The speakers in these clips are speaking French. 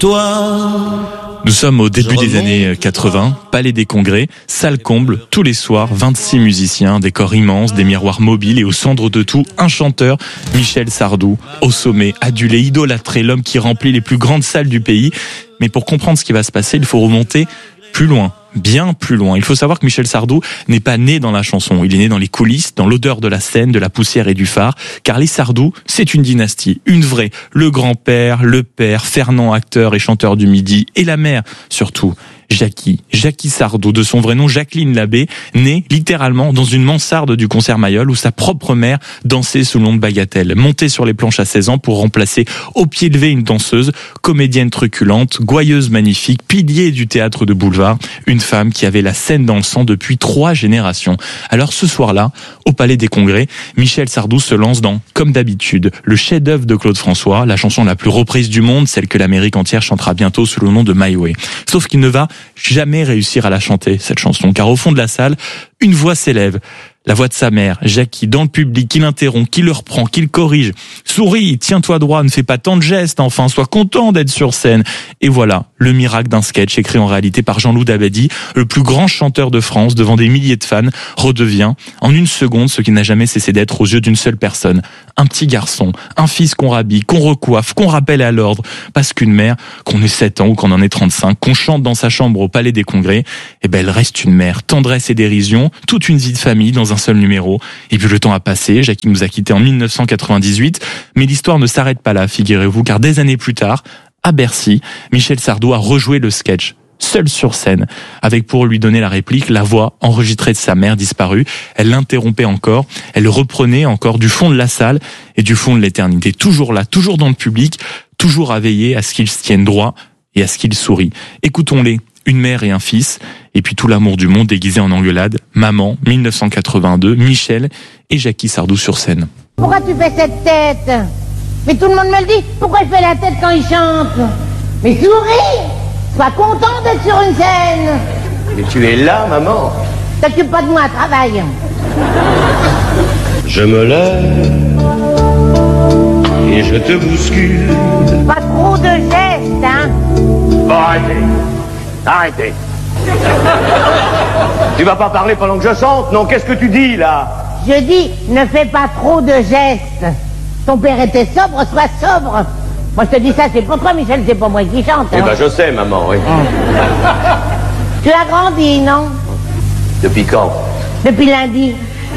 Toi. Nous sommes au début des années 80, Palais des Congrès, salle comble, tous les soirs, 26 musiciens, décor immense, des miroirs mobiles et au centre de tout, un chanteur, Michel Sardou, au sommet, adulé, idolâtré, l'homme qui remplit les plus grandes salles du pays. Mais pour comprendre ce qui va se passer, il faut remonter plus loin. Bien plus loin. Il faut savoir que Michel Sardou n'est pas né dans la chanson. Il est né dans les coulisses, dans l'odeur de la scène, de la poussière et du phare. Car les Sardou, c'est une dynastie, une vraie. Le grand-père, le père, Fernand, acteur et chanteur du Midi, et la mère, surtout. Jackie Sardou, de son vrai nom Jacqueline Labbé, née littéralement dans une mansarde du concert Mayol où sa propre mère dansait sous le nom de Bagatelle, montée sur les planches à 16 ans pour remplacer au pied levé une danseuse, comédienne truculente, gouailleuse magnifique, pilier du théâtre de boulevard, une femme qui avait la scène dans le sang depuis 3 générations. Alors ce soir-là, au Palais des Congrès, Michel Sardou se lance dans, comme d'habitude, le chef-d'œuvre de Claude François, la chanson la plus reprise du monde, celle que l'Amérique entière chantera bientôt sous le nom de My Way. Sauf qu'il ne va jamais réussir à la chanter, cette chanson, car au fond de la salle, une voix s'élève. La voix de sa mère, Jackie, dans le public, qui l'interrompt, qui le reprend, qui le corrige. Souris, tiens-toi droit, ne fais pas tant de gestes, enfin, sois content d'être sur scène. Et voilà, le miracle d'un sketch écrit en réalité par Jean-Loup Dabadi, le plus grand chanteur de France, devant des milliers de fans, redevient, en une seconde, ce qui n'a jamais cessé d'être aux yeux d'une seule personne. Un petit garçon, un fils qu'on rhabille, qu'on recoiffe, qu'on rappelle à l'ordre. Parce qu'une mère, qu'on ait 7 ans ou qu'on en ait 35, qu'on chante dans sa chambre au Palais des Congrès, eh ben, elle reste une mère. Tendresse et dérision, toute une vie de famille dans un seul numéro. Et puis le temps a passé, Jackie nous a quittés en 1998, mais l'histoire ne s'arrête pas là, figurez-vous, car des années plus tard, à Bercy, Michel Sardou a rejoué le sketch, seul sur scène, avec pour lui donner la réplique, la voix enregistrée de sa mère disparue. Elle l'interrompait encore, elle le reprenait encore du fond de la salle et du fond de l'éternité, toujours là, toujours dans le public, toujours à veiller à ce qu'il se tienne droit et à ce qu'il sourit. Écoutons-les. Une mère et un fils, et puis tout l'amour du monde déguisé en engueulade. Maman, 1982, Michel et Jackie Sardou sur scène. Pourquoi tu fais cette tête? Mais tout le monde me le dit, pourquoi je fais la tête quand il chante? Mais souris! Sois content d'être sur une scène! Mais tu es là, maman. T'occupe pas de moi, travaille. Je me lève et je te bouscule. Pas trop de gestes, hein? Bon, arrêtez. Tu vas pas parler pendant que je chante, non? Qu'est-ce que tu dis, là? Je dis, ne fais pas trop de gestes. Ton père était sobre, sois sobre. Moi, je te dis ça, c'est pour toi, Michel, c'est pour moi qui chante. Eh ben, je sais, maman, oui. Tu as grandi, non? Depuis quand? Depuis lundi.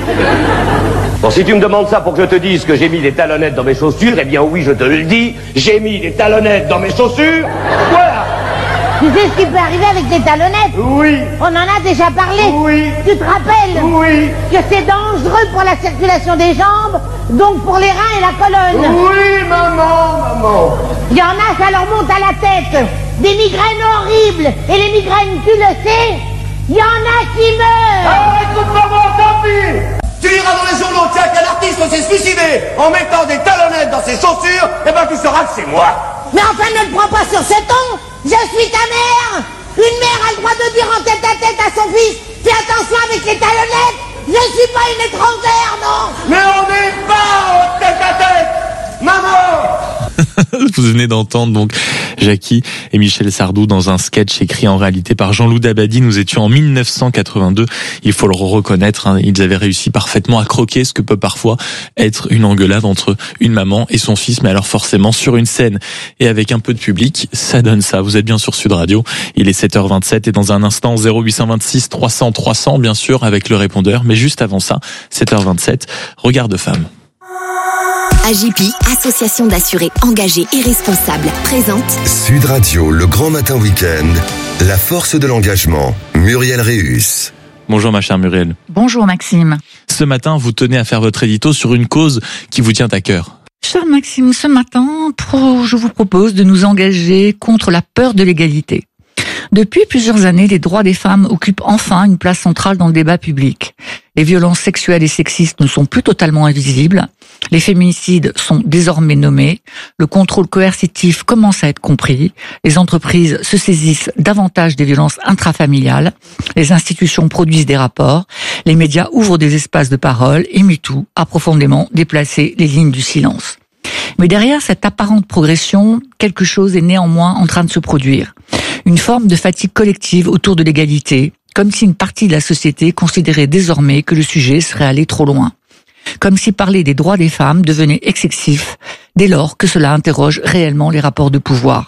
Bon, si tu me demandes ça pour que je te dise que j'ai mis des talonnettes dans mes chaussures, eh bien oui, je te le dis, j'ai mis des talonnettes dans mes chaussures. Voilà. Tu sais ce qui peut arriver avec des talonnettes? Oui. On en a déjà parlé. Oui. Tu te rappelles? Oui. Que c'est dangereux pour la circulation des jambes, donc pour les reins et la colonne. Oui, maman. Il y en a, ça leur monte à la tête. Des migraines horribles. Et les migraines, tu le sais, il y en a qui meurent. Ah, écoute, maman, tant pis. Tu liras dans les journaux, tiens, qu'un artiste s'est suicidé en mettant des talonnettes dans ses chaussures, eh ben tu sauras que c'est moi. Mais enfin, ne le prends pas sur ce ton. Je suis ta mère. Une mère a le droit de dire en tête à tête à son fils, fais attention avec les talonnettes. Je suis pas une étrangère, non. Mais on n'est pas en tête à tête, maman. Vous venez d'entendre donc Jackie et Michel Sardou dans un sketch écrit en réalité par Jean-Loup Dabadi. Nous étions en 1982. Il faut le reconnaître, hein, ils avaient réussi parfaitement à croquer ce que peut parfois être une engueulade entre une maman et son fils, mais alors forcément sur une scène et avec un peu de public, ça donne ça. Vous êtes bien sur Sud Radio. Il est 7h27 et dans un instant 0826 300 300 bien sûr avec le répondeur, mais juste avant ça, 7h27, Regard de femme. AJP, association d'assurés engagés et responsables, présente Sud Radio, le grand matin week-end, la force de l'engagement, Muriel Réus. Bonjour ma chère Muriel. Bonjour Maxime. Ce matin, vous tenez à faire votre édito sur une cause qui vous tient à cœur. Cher Maxime, ce matin, je vous propose de nous engager contre la peur de l'égalité. Depuis plusieurs années, les droits des femmes occupent enfin une place centrale dans le débat public. Les violences sexuelles et sexistes ne sont plus totalement invisibles. Les féminicides sont désormais nommés. Le contrôle coercitif commence à être compris. Les entreprises se saisissent davantage des violences intrafamiliales. Les institutions produisent des rapports. Les médias ouvrent des espaces de parole et MeToo a profondément déplacé les lignes du silence. Mais derrière cette apparente progression, quelque chose est néanmoins en train de se produire. Une forme de fatigue collective autour de l'égalité, comme si une partie de la société considérait désormais que le sujet serait allé trop loin. Comme si parler des droits des femmes devenait excessif, dès lors que cela interroge réellement les rapports de pouvoir.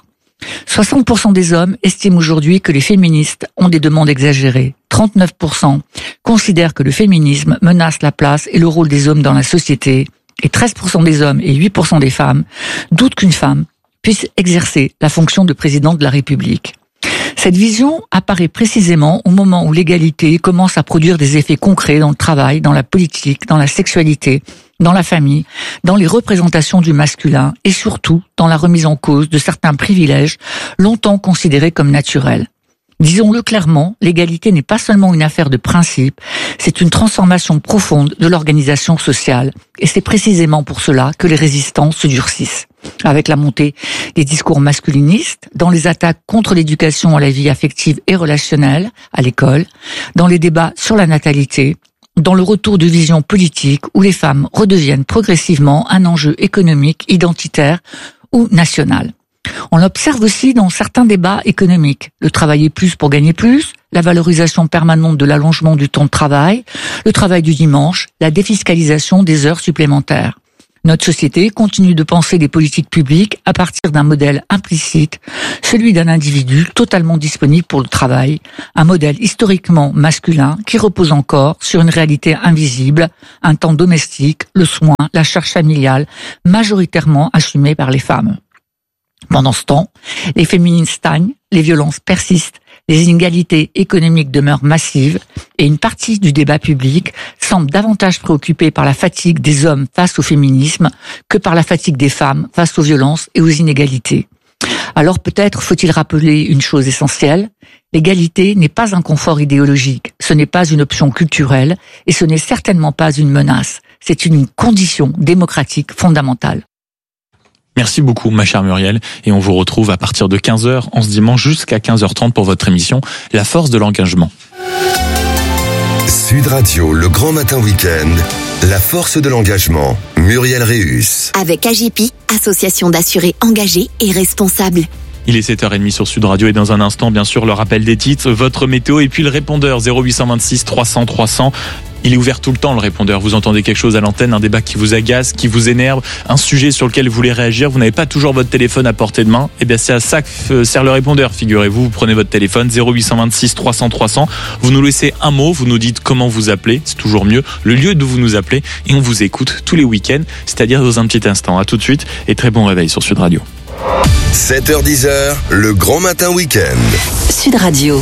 60% des hommes estiment aujourd'hui que les féministes ont des demandes exagérées. 39% considèrent que le féminisme menace la place et le rôle des hommes dans la société. Et 13% des hommes et 8% des femmes doutent qu'une femme puisse exercer la fonction de présidente de la République. Cette vision apparaît précisément au moment où l'égalité commence à produire des effets concrets dans le travail, dans la politique, dans la sexualité, dans la famille, dans les représentations du masculin et surtout dans la remise en cause de certains privilèges longtemps considérés comme naturels. Disons-le clairement, l'égalité n'est pas seulement une affaire de principe, c'est une transformation profonde de l'organisation sociale. Et c'est précisément pour cela que les résistants se durcissent. Avec la montée des discours masculinistes, dans les attaques contre l'éducation à la vie affective et relationnelle à l'école, dans les débats sur la natalité, dans le retour de visions politiques où les femmes redeviennent progressivement un enjeu économique, identitaire ou national. On l'observe aussi dans certains débats économiques. Le travailler plus pour gagner plus, la valorisation permanente de l'allongement du temps de travail, le travail du dimanche, la défiscalisation des heures supplémentaires. Notre société continue de penser des politiques publiques à partir d'un modèle implicite, celui d'un individu totalement disponible pour le travail, un modèle historiquement masculin qui repose encore sur une réalité invisible, un temps domestique, le soin, la charge familiale, majoritairement assumée par les femmes. Pendant ce temps, les féminines stagnent, les violences persistent, les inégalités économiques demeurent massives et une partie du débat public semble davantage préoccupée par la fatigue des hommes face au féminisme que par la fatigue des femmes face aux violences et aux inégalités. Alors peut-être faut-il rappeler une chose essentielle, l'égalité n'est pas un confort idéologique, ce n'est pas une option culturelle et ce n'est certainement pas une menace, c'est une condition démocratique fondamentale. Merci beaucoup, ma chère Muriel, et on vous retrouve à partir de 15h en ce dimanche jusqu'à 15h30 pour votre émission La Force de l'Engagement. Sud Radio, le grand matin week-end, La Force de l'Engagement, Muriel Réus. Avec AJP, association d'assurés engagés et responsables. Il est 7h30 sur Sud Radio et dans un instant, bien sûr, le rappel des titres, votre météo et puis le répondeur 0826 300 300. Il est ouvert tout le temps, le répondeur. Vous entendez quelque chose à l'antenne, un débat qui vous agace, qui vous énerve, un sujet sur lequel vous voulez réagir, vous n'avez pas toujours votre téléphone à portée de main. Eh bien, c'est à ça que sert le répondeur, figurez-vous. Vous prenez votre téléphone, 0826 300 300. Vous nous laissez un mot, vous nous dites comment vous appelez, c'est toujours mieux, le lieu d'où vous nous appelez, et on vous écoute tous les week-ends, c'est-à-dire dans un petit instant. À tout de suite, et très bon réveil sur Sud Radio. 7h-10h, le grand matin week-end. Sud Radio.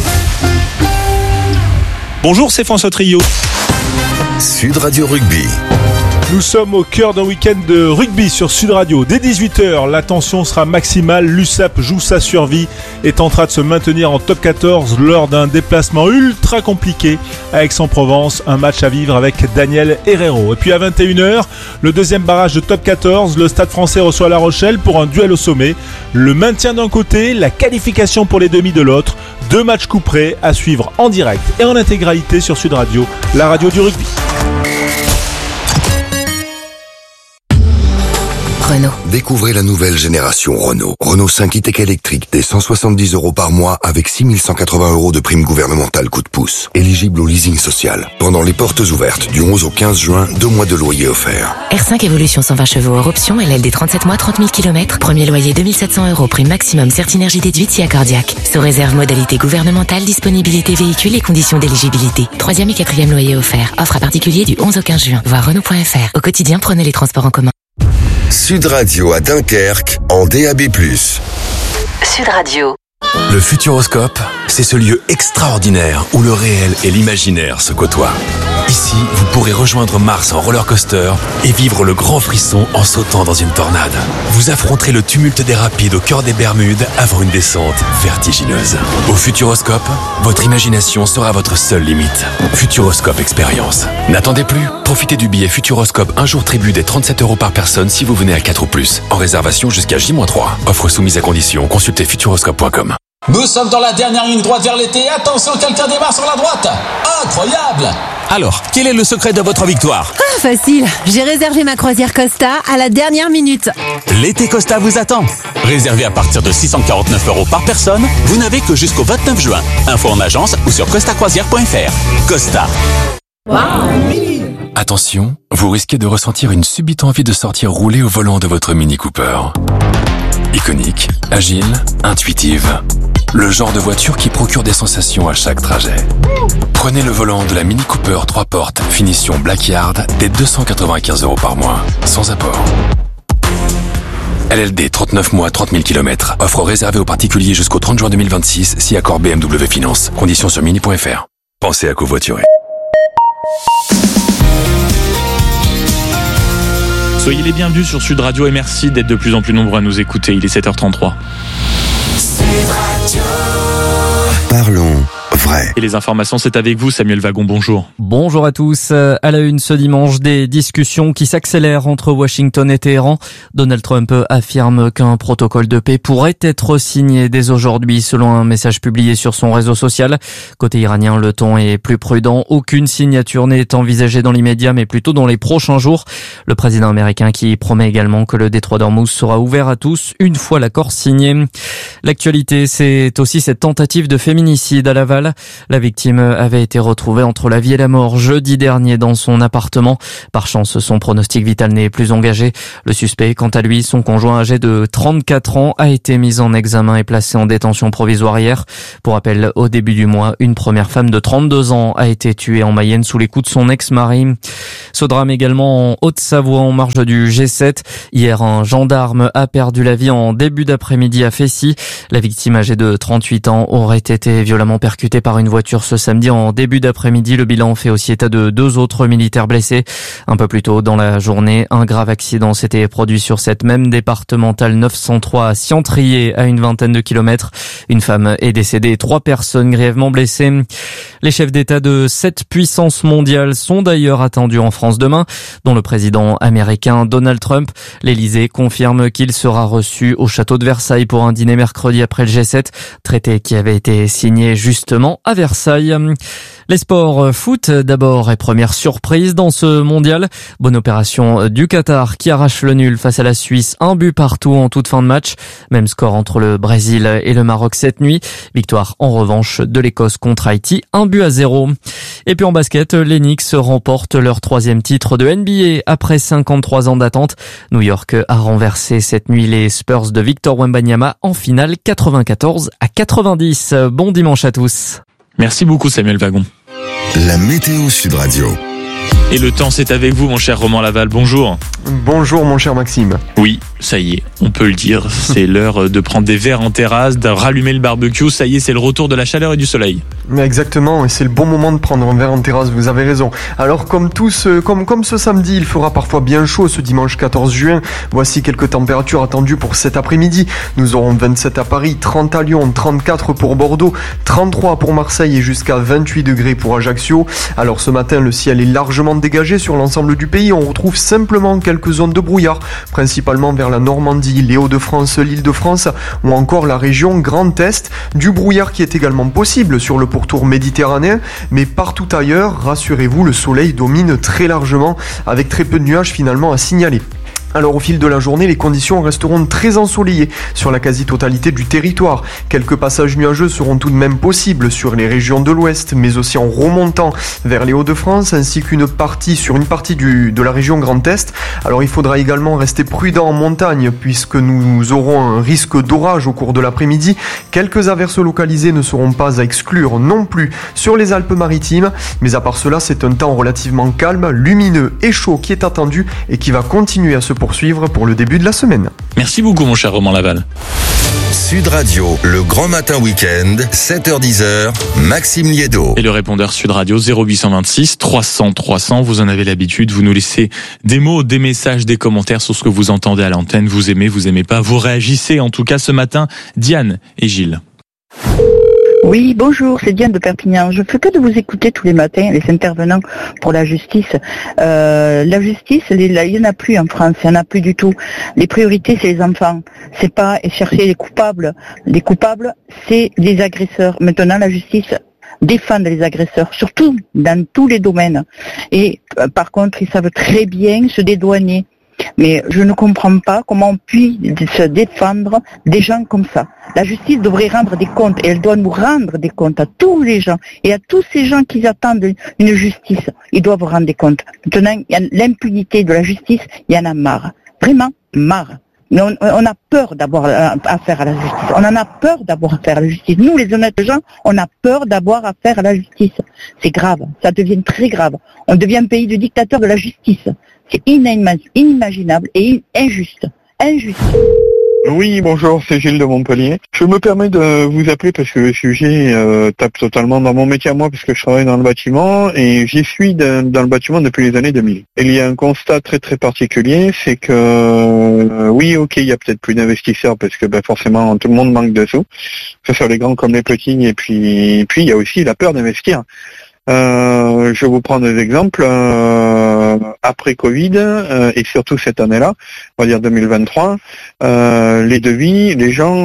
Bonjour, c'est François Trio. Sud Radio Rugby. Nous sommes au cœur d'un week-end de rugby sur Sud Radio. Dès 18h, la tension sera maximale. L'USAP joue sa survie, est en train de se maintenir en top 14 lors d'un déplacement ultra compliqué à Aix-en-Provence. Un match à vivre avec Daniel Herrero. Et puis à 21h, le deuxième barrage de top 14, le Stade Français reçoit La Rochelle pour un duel au sommet. Le maintien d'un côté, la qualification pour les demi de l'autre. 2 matchs couperés à suivre en direct et en intégralité sur Sud Radio, la radio du rugby. Renault. Découvrez la nouvelle génération Renault. Renault 5 e-Tech électrique dès 170 € par mois avec 6 180 € de prime gouvernementale coup de pouce. Éligible au leasing social. Pendant les portes ouvertes du 11 au 15 juin, 2 mois de loyer offerts. R5 Evolution 120 chevaux hors option, LLD 37 mois, 30 000 km. Premier loyer 2700 €, prime maximum, Certinergie déduite si accordiaque. Sous réserve modalité gouvernementale, disponibilité véhicule et conditions d'éligibilité. 3e et 4e loyer offert. Offre à particulier du 11 au 15 juin. Voir Renault.fr. Au quotidien, prenez les transports en commun. Sud Radio à Dunkerque en DAB+. Sud Radio. Le Futuroscope, c'est ce lieu extraordinaire où le réel et l'imaginaire se côtoient. Ici, vous pourrez rejoindre Mars en roller coaster et vivre le grand frisson en sautant dans une tornade. Vous affronterez le tumulte des rapides au cœur des Bermudes avant une descente vertigineuse. Au Futuroscope, votre imagination sera votre seule limite. Futuroscope Expérience. N'attendez plus, profitez du billet Futuroscope un jour tribu des 37 € par personne si vous venez à 4 ou plus. En réservation jusqu'à J-3. Offre soumise à condition, consultez futuroscope.com. Nous sommes dans la dernière ligne droite vers l'été. Attention, quelqu'un démarre sur la droite. Incroyable! Alors, quel est le secret de votre victoire? Ah, facile. J'ai réservé ma croisière Costa à la dernière minute. L'été Costa vous attend. Réservé à partir de 649 € par personne, vous n'avez que jusqu'au 29 juin. Info en agence ou sur costacroisière.fr. Costa. Wow. Attention, vous risquez de ressentir une subite envie de sortir rouler au volant de votre Mini Cooper. Iconique, agile, intuitive. Le genre de voiture qui procure des sensations à chaque trajet. Prenez le volant de la Mini Cooper 3 portes, finition Blackyard, dès 295 € par mois, sans apport. LLD 39 mois, 30 000 km. Offre réservée aux particuliers jusqu'au 30 juin 2026, si accord BMW Finance. Conditions sur mini.fr. Pensez à covoiturer. Soyez les bienvenus sur Sud Radio et merci d'être de plus en plus nombreux à nous écouter. Il est 7h33. Parlons vrai. Et les informations, c'est avec vous, Samuel Wagon, bonjour. Bonjour à tous. À la une ce dimanche, des discussions qui s'accélèrent entre Washington et Téhéran. Donald Trump affirme qu'un protocole de paix pourrait être signé dès aujourd'hui, selon un message publié sur son réseau social. Côté iranien, le ton est plus prudent. Aucune signature n'est envisagée dans l'immédiat, mais plutôt dans les prochains jours. Le président américain qui promet également que le détroit d'Ormuz sera ouvert à tous une fois l'accord signé. L'actualité, c'est aussi cette tentative de féminicide à Laval. La victime avait été retrouvée entre la vie et la mort jeudi dernier dans son appartement. Par chance, son pronostic vital n'est plus engagé. Le suspect, quant à lui, son conjoint âgé de 34 ans, a été mis en examen et placé en détention provisoire hier. Pour rappel, au début du mois, une première femme de 32 ans a été tuée en Mayenne sous les coups de son ex-mari. Ce drame également en Haute-Savoie en marge du G7. Hier, un gendarme a perdu la vie en début d'après-midi à Fessy. La victime âgée de 38 ans aurait été violemment percutée par une voiture ce samedi en début d'après-midi. Le bilan fait aussi état de 2 autres militaires blessés. Un peu plus tôt dans la journée, un grave accident s'était produit sur cette même départementale 903 à Ciantrier, à une vingtaine de kilomètres. Une femme est décédée et 3 personnes grièvement blessées. Les chefs d'État de 7 puissances mondiales sont d'ailleurs attendus en France demain, dont le président américain Donald Trump. L'Élysée confirme qu'il sera reçu au château de Versailles pour un dîner mercredi après le G7, traité qui avait été signé justement à Versailles. Les sports foot d'abord et première surprise dans ce mondial. Bonne opération du Qatar qui arrache le nul face à la Suisse, 1 but partout en toute fin de match. Même score entre le Brésil et le Maroc cette nuit. Victoire en revanche de l'Écosse contre Haïti, 1-0. Et puis en basket, les Knicks remportent leur 3e titre de NBA après 53 ans d'attente. New York a renversé cette nuit les Spurs de Victor Wembanyama en finale 94-90. Bon dimanche à tous. Merci beaucoup Samuel Wagon. La météo Sud Radio. Et le temps, c'est avec vous, mon cher Romain Laval. Bonjour. Bonjour, mon cher Maxime. Oui, ça y est, on peut le dire. C'est l'heure de prendre des verres en terrasse, de rallumer le barbecue. Ça y est, c'est le retour de la chaleur et du soleil. Exactement, et c'est le bon moment de prendre un verre en terrasse, vous avez raison. Alors, comme ce samedi, il fera parfois bien chaud ce dimanche 14 juin. Voici quelques températures attendues pour cet après-midi. Nous aurons 27 à Paris, 30 à Lyon, 34 pour Bordeaux, 33 pour Marseille et jusqu'à 28 degrés pour Ajaccio. Alors, ce matin, le ciel est largement dégagé sur l'ensemble du pays. On retrouve simplement quelques zones de brouillard, principalement vers la Normandie, les Hauts-de-France, l'Île-de-France ou encore la région Grand Est. Du brouillard qui est également possible sur le pourtour méditerranéen, mais partout ailleurs, rassurez-vous, le soleil domine très largement avec très peu de nuages finalement à signaler. Alors au fil de la journée, les conditions resteront très ensoleillées sur la quasi-totalité du territoire. Quelques passages nuageux seront tout de même possibles sur les régions de l'ouest, mais aussi en remontant vers les Hauts-de-France, ainsi sur une partie de la région Grand Est. Alors il faudra également rester prudent en montagne, puisque nous aurons un risque d'orage au cours de l'après-midi. Quelques averses localisées ne seront pas à exclure non plus sur les Alpes-Maritimes, mais à part cela, c'est un temps relativement calme, lumineux et chaud qui est attendu et qui va continuer à se poursuivre pour le début de la semaine. Merci beaucoup mon cher Romain Laval. Sud Radio, le grand matin week-end, 7h-10h, Maxime Liédo. Et le répondeur Sud Radio 0826 300 300, vous en avez l'habitude, vous nous laissez des mots, des messages, des commentaires sur ce que vous entendez à l'antenne, vous aimez pas, vous réagissez en tout cas ce matin. Diane et Gilles. Oui, bonjour, c'est Diane de Perpignan. Je ne fais que de vous écouter tous les matins, les intervenants pour la justice. La justice, il n'y en a plus en France, il n'y en a plus du tout. Les priorités, c'est les enfants. C'est pas chercher les coupables. Les coupables, c'est les agresseurs. Maintenant, la justice, défendre les agresseurs, surtout dans tous les domaines. Et par contre, ils savent très bien se dédouaner. Mais je ne comprends pas comment on puisse se défendre des gens comme ça. La justice devrait rendre des comptes et elle doit nous rendre des comptes à tous les gens et à tous ces gens qui attendent une justice. Ils doivent rendre des comptes. Maintenant, il y a l'impunité de la justice, il y en a marre. Vraiment marre. Mais on a peur d'avoir affaire à la justice. On en a peur d'avoir affaire à la justice. Nous, les honnêtes gens, on a peur d'avoir affaire à la justice. C'est grave. Ça devient très grave. On devient un pays de dictateurs de la justice. C'est inimaginable et injuste. Injuste. Oui, bonjour, c'est Gilles de Montpellier. Je me permets de vous appeler parce que le sujet tape totalement dans mon métier à moi, parce que je travaille dans le bâtiment et j'y suis dans le bâtiment depuis les années 2000. Et il y a un constat très très particulier, c'est que oui, ok, il y a peut-être plus d'investisseurs parce que forcément tout le monde manque de sous, que ce soit les grands comme les petits, et puis il y a aussi la peur d'investir. Je vais vous prendre des exemples. Après Covid et surtout cette année-là, on va dire 2023, les devis, les gens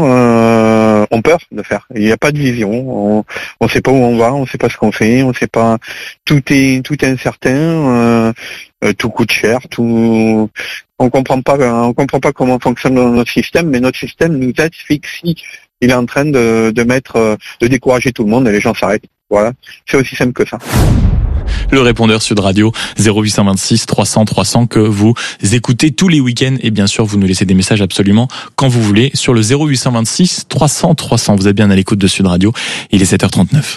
ont peur de faire. Il n'y a pas de vision. On sait pas où on va, on sait pas ce qu'on fait, on sait pas. Tout est incertain. Tout coûte cher. Tout. On comprend pas comment fonctionne notre système, mais notre système nous asphyxie. Il est en train de décourager tout le monde et les gens s'arrêtent. Voilà, c'est aussi simple que ça. Le répondeur Sud Radio 0826 300 300 que vous écoutez tous les week-ends et bien sûr vous nous laissez des messages absolument quand vous voulez sur le 0826 300 300. Vous êtes bien à l'écoute de Sud Radio, il est 7h39.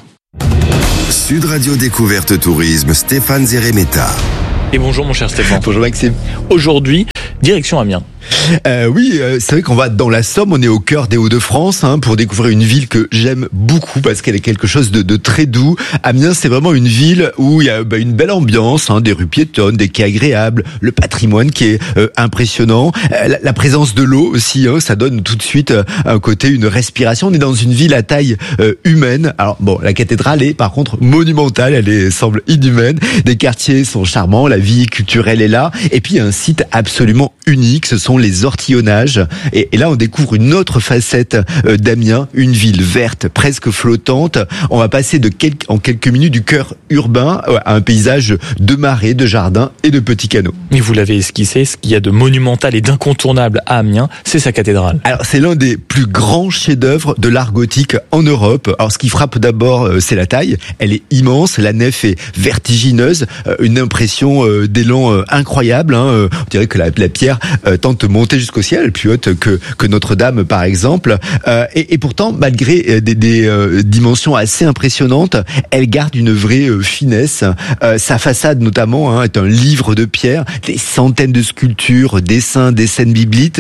Sud Radio Découverte Tourisme, Stéphane Zeremeta. Et bonjour mon cher Stéphane. Bonjour Maxime. Aujourd'hui, direction Amiens. Oui, c'est vrai qu'on va dans la Somme, on est au cœur des Hauts-de-France pour découvrir une ville que j'aime beaucoup parce qu'elle est quelque chose de très doux. Amiens, c'est vraiment une ville où il y a une belle ambiance, des rues piétonnes, des quais agréables, le patrimoine qui est impressionnant, la présence de l'eau aussi, ça donne tout de suite un côté, une respiration. On est dans une ville à taille humaine. Alors bon, la cathédrale est par contre monumentale, elle semble inhumaine. Des quartiers sont charmants, la vie culturelle est là, et puis il y a un site absolument unique, ce sont les ortillonnages. Et là, on découvre une autre facette d'Amiens, une ville verte, presque flottante. On va passer en quelques minutes du cœur urbain à un paysage de marais, de jardins et de petits canaux. Mais vous l'avez esquissé, ce qu'il y a de monumental et d'incontournable à Amiens, c'est sa cathédrale. Alors, c'est l'un des plus grands chefs-d'œuvre de l'art gothique en Europe. Alors, ce qui frappe d'abord, c'est la taille. Elle est immense, la nef est vertigineuse, une impression d'élan incroyable. On dirait que la pierre tente de monter jusqu'au ciel, plus haute que Notre-Dame par exemple, et pourtant malgré des dimensions assez impressionnantes, elle garde une vraie finesse. Sa façade notamment est un livre de pierre, des centaines de sculptures, dessins, des scènes bibliques.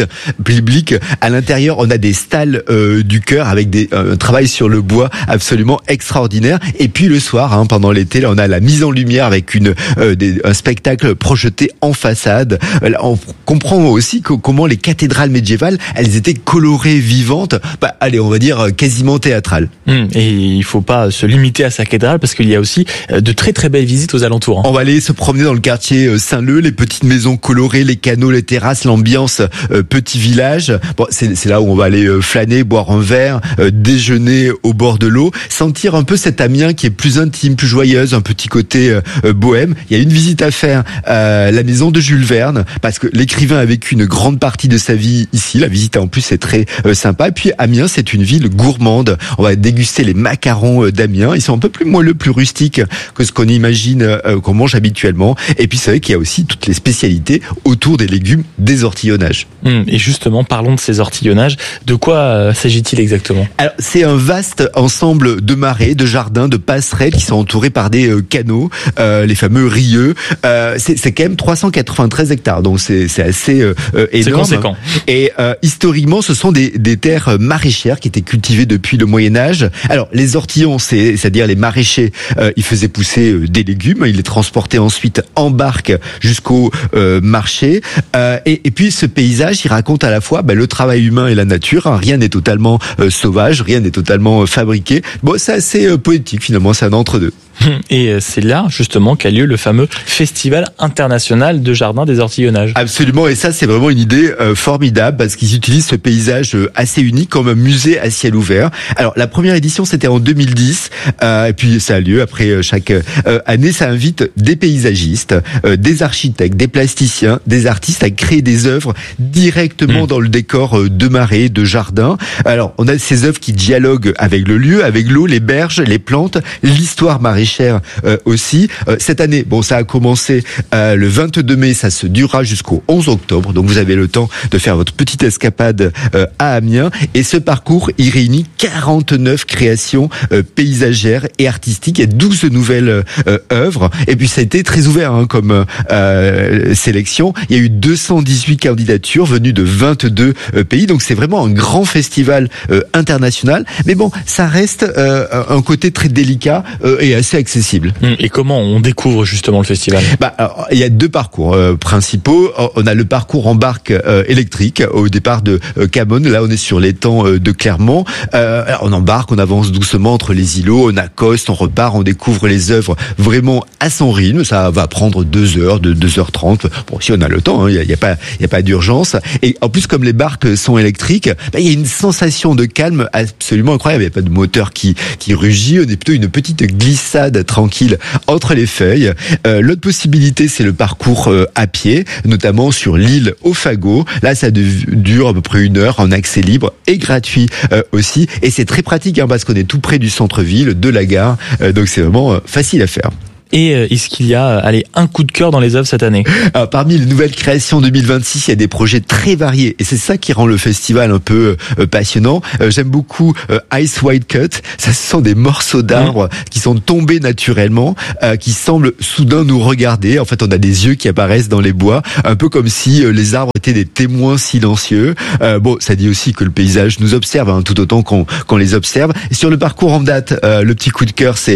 À l'intérieur, on a des stalles du chœur avec un travail sur le bois absolument extraordinaire. Et puis le soir, pendant l'été, là, on a la mise en lumière avec un spectacle projeté en façade. Là, on comprend aussi comment les cathédrales médiévales, elles étaient colorées, vivantes, allez, on va dire quasiment théâtrales. Et il faut pas se limiter à sa cathédrale parce qu'il y a aussi de très très belles visites aux alentours. On va aller se promener dans le quartier Saint-Leu, les petites maisons colorées, les canaux, les terrasses, l'ambiance petit village. Bon, c'est là où on va aller flâner, boire un verre, déjeuner au bord de l'eau, sentir un peu cet Amiens qui est plus intime, plus joyeuse, un petit côté bohème. Il y a une visite à faire, la maison de Jules Verne, parce que l'écrivain a vécu une grande partie de sa vie ici. La visite en plus est très sympa. Et puis Amiens, c'est une ville gourmande. On va déguster les macarons d'Amiens. Ils sont un peu plus moelleux, plus rustiques que ce qu'on imagine qu'on mange habituellement. Et puis c'est vrai qu'il y a aussi toutes les spécialités autour des légumes, des ortillonnages. Et justement, parlons de ces ortillonnages. De quoi s'agit-il exactement? Alors, c'est un vaste ensemble de marais, de jardins, de passerelles qui sont entourés par des canaux, les fameux rieux. C'est quand même 393 hectares, donc c'est assez énorme. C'est conséquent. Et historiquement, ce sont des terres maraîchères qui étaient cultivées depuis le Moyen-Âge. Alors, les ortillons, c'est-à-dire les maraîchers, ils faisaient pousser des légumes, ils les transportaient ensuite en barque jusqu'au marché. Et puis, ce paysage, il raconte à la fois le travail humain et la nature. Rien n'est totalement sauvage, rien n'est totalement fabriqué. Bon, c'est assez poétique finalement, c'est un entre-deux. Et c'est là justement qu'a lieu le fameux Festival international de jardin des ortillonnages. Absolument, et ça c'est vraiment une idée formidable parce qu'ils utilisent ce paysage assez unique comme un musée à ciel ouvert. Alors la première édition c'était en 2010 et puis ça a lieu après chaque année. Ça invite des paysagistes, des architectes, des plasticiens, des artistes à créer des œuvres directement dans le décor de marais, de jardins. Alors on a ces œuvres qui dialoguent avec le lieu, avec l'eau, les berges, les plantes, l'histoire maraîchère aussi. Cette année, bon, ça a commencé le 22 mai, ça se durera jusqu'au 11 octobre. Donc vous avez le temps de faire votre petite escapade à Amiens. Et ce parcours, il réunit 49 créations paysagères et artistiques. Il y a 12 nouvelles œuvres. Et puis ça a été très ouvert comme sélection. Il y a eu 218 candidatures venues de 22 pays. Donc c'est vraiment un grand festival international. Mais bon, ça reste un côté très délicat et assez accessible. Et comment on découvre justement le festival? Alors, il y a deux parcours principaux. On a le parcours en barque électrique au départ de Camone. Là, on est sur l'étang de Clermont. On embarque, on avance doucement entre les îlots, on accoste, on repart, on découvre les œuvres vraiment à son rythme. Ça va prendre 2 heures, de 2h30. Bon, si on a le temps, il y a pas d'urgence. Et en plus, comme les barques sont électriques, il y a une sensation de calme absolument incroyable. Il n'y a pas de moteur qui rugit. On est plutôt une petite glissade tranquille entre les feuilles. L'autre possibilité, c'est le parcours à pied, notamment sur l'île au Fagot. Là, ça dure à peu près 1 heure en accès libre et gratuit aussi. Et c'est très pratique parce qu'on est tout près du centre-ville, de la gare. Donc c'est vraiment facile à faire. Et est-ce qu'il y a un coup de cœur dans les œuvres cette année? Alors, parmi les nouvelles créations 2026, il y a des projets très variés et c'est ça qui rend le festival un peu passionnant. J'aime beaucoup Ice White Cut. Ça, ce sont des morceaux d'arbres qui sont tombés naturellement, qui semblent soudain nous regarder. En fait, on a des yeux qui apparaissent dans les bois, un peu comme si les arbres étaient des témoins silencieux. Bon, ça dit aussi que le paysage nous observe tout autant qu'on les observe. Et sur le parcours en date, le petit coup de cœur, c'est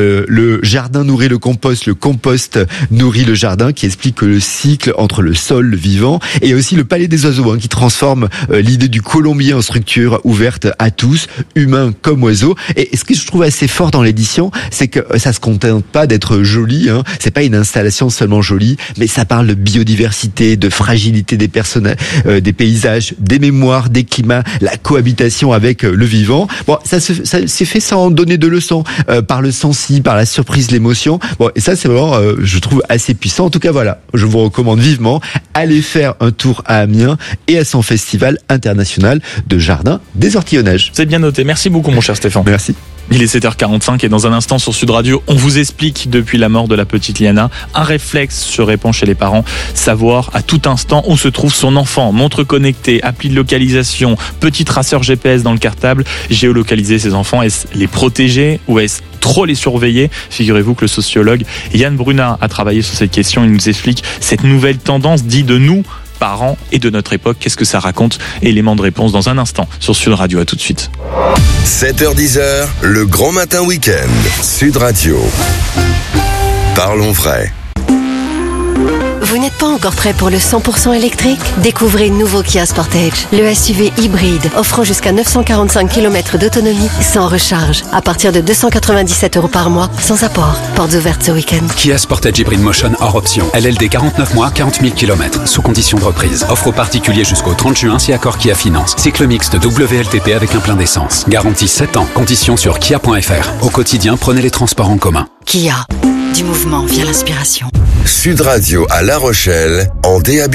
le jardin nourrit le compost nourrit le jardin, qui explique que le cycle entre le sol, le vivant, et aussi le palais des oiseaux, qui transforme l'idée du colombier en structure ouverte à tous, humains comme oiseaux. Et ce que je trouve assez fort dans l'édition, c'est que ça se contente pas d'être joli, c'est pas une installation seulement jolie, mais ça parle de biodiversité, de fragilité des personnes, des paysages, des mémoires, des climats, la cohabitation avec le vivant. Bon, ça s'est fait sans donner de leçons, par le sensi, par la surprise, l'émotion. Bon, et ça, c'est vraiment, je trouve, assez puissant. En tout cas, voilà, je vous recommande vivement, allez faire un tour à Amiens et à son festival international de jardin des ortillonnages. C'est bien noté. Merci beaucoup, mon cher Stéphane. Merci. Il est 7h45 et dans un instant sur Sud Radio, on vous explique depuis la mort de la petite Liana, un réflexe se répand chez les parents, savoir à tout instant où se trouve son enfant, montre connectée, appli de localisation, petit traceur GPS dans le cartable, géolocaliser ses enfants, est-ce les protéger ou est-ce trop les surveiller? Figurez-vous que le sociologue Yann Brunat a travaillé sur cette question, il nous explique cette nouvelle tendance dit de nous, parents et de notre époque. Qu'est-ce que ça raconte? Élément de réponse dans un instant sur Sud Radio. À tout de suite. 7h-10h, le grand matin week-end. Sud Radio. Parlons vrai. Vous n'êtes pas encore prêt pour le 100% électrique? Découvrez le nouveau Kia Sportage, le SUV hybride offrant jusqu'à 945 km d'autonomie sans recharge, à partir de 297 € par mois, sans apport. Portes ouvertes ce week-end. Kia Sportage Hybrid Motion hors option. LLD 49 mois, 40 000 km, sous condition de reprise. Offre aux particuliers jusqu'au 30 juin si accord Kia Finance. Cycle mixte WLTP avec un plein d'essence. Garantie 7 ans. Conditions sur kia.fr. Au quotidien, prenez les transports en commun. Kia. Du mouvement via l'inspiration. Sud Radio à La Rochelle, en DAB+.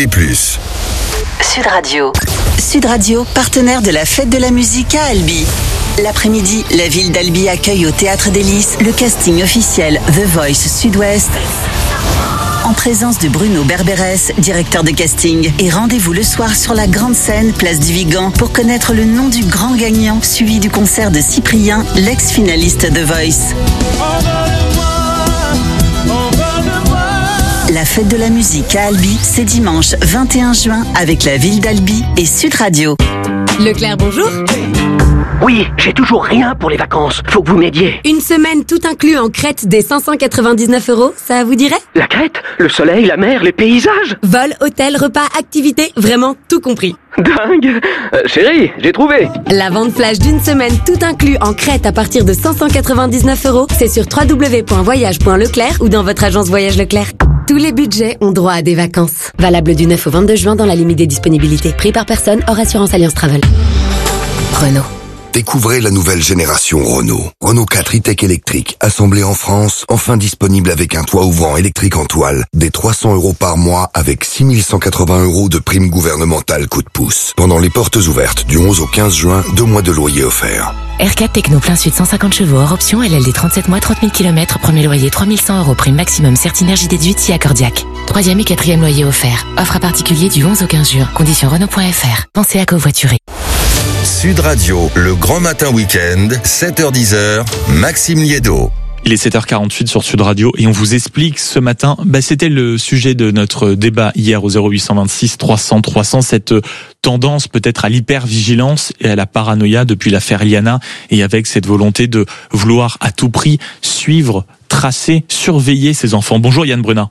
Sud Radio. Sud Radio, partenaire de la Fête de la musique à Albi. L'après-midi, la ville d'Albi accueille au Théâtre des Lys le casting officiel The Voice Sud-Ouest, en présence de Bruno Berberes, directeur de casting. Et rendez-vous le soir sur la grande scène, place du Vigan, pour connaître le nom du grand gagnant, suivi du concert de Cyprien, l'ex-finaliste The Voice. La fête de la musique à Albi, c'est dimanche 21 juin avec la ville d'Albi et Sud Radio. Leclerc, bonjour. Oui, j'ai toujours rien pour les vacances. Faut que vous m'aidiez. Une semaine tout inclus en Crète des 599 €, ça vous dirait? La Crète, le soleil, la mer, les paysages. Vol, hôtel, repas, activités, vraiment tout compris. Dingue. Chérie, j'ai trouvé. La vente flash d'une semaine tout inclus en Crète à partir de 599 €, c'est sur www.voyage.leclerc ou dans votre agence Voyage Leclerc. Tous les budgets ont droit à des vacances. Valable du 9 au 22 juin dans la limite des disponibilités. Prix par personne hors assurance Alliance Travel. Renault. Découvrez la nouvelle génération Renault. Renault 4 e-Tech électrique, assemblé en France, enfin disponible avec un toit ouvrant électrique en toile, des 300 € par mois avec 6180 € de prime gouvernementale coup de pouce. Pendant les portes ouvertes du 11 au 15 juin, 2 mois de loyer offerts. R4 Techno plein sud 150 chevaux hors option, LLD 37 mois 30 000 km, premier loyer 3100 €, prime maximum Certinergie déduite si accordiaque. 3e et 4e loyer offert. Offre à particulier du 11 au 15 juin. Conditions Renault.fr. Pensez à covoiturer. Sud Radio, le grand matin week-end, 7h-10h, Maxime Liédo. Il est 7h48 sur Sud Radio et on vous explique ce matin, c'était le sujet de notre débat hier au 0826 300 300, cette tendance peut-être à l'hypervigilance et à la paranoïa depuis l'affaire Liana et avec cette volonté de vouloir à tout prix suivre, tracer, surveiller ses enfants. Bonjour Yann Brunat.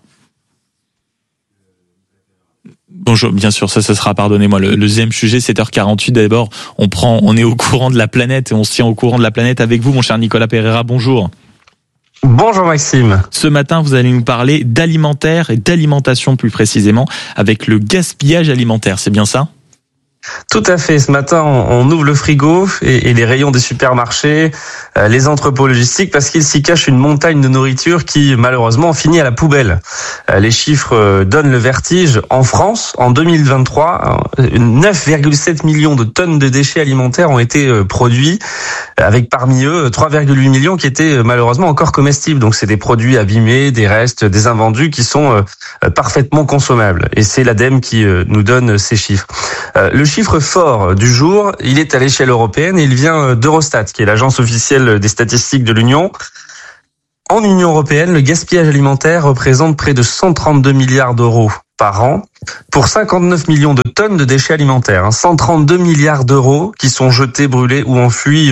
Bonjour, bien sûr, ça sera, pardonnez-moi, le deuxième sujet, 7h48. D'abord, on est au courant de la planète et on se tient au courant de la planète avec vous, mon cher Nicolas Pereira. Bonjour. Bonjour Maxime. Ce matin, vous allez nous parler d'alimentaire et d'alimentation plus précisément avec le gaspillage alimentaire, c'est bien ça ? Tout à fait. Ce matin, on ouvre le frigo et les rayons des supermarchés, les entrepôts logistiques, parce qu'il s'y cache une montagne de nourriture qui, malheureusement, finit à la poubelle. Les chiffres donnent le vertige. En France, en 2023, 9,7 millions de tonnes de déchets alimentaires ont été produits, avec parmi eux 3,8 millions qui étaient malheureusement encore comestibles. Donc, c'est des produits abîmés, des restes, des invendus qui sont parfaitement consommables. Et c'est l'ADEME qui nous donne ces chiffres. Le chiffre fort du jour, il est à l'échelle européenne et il vient d'Eurostat, qui est l'agence officielle des statistiques de l'Union. En Union européenne, le gaspillage alimentaire représente près de 132 milliards d'euros par an pour 59 millions de tonnes de déchets alimentaires. 132 milliards d'euros qui sont jetés, brûlés ou enfouis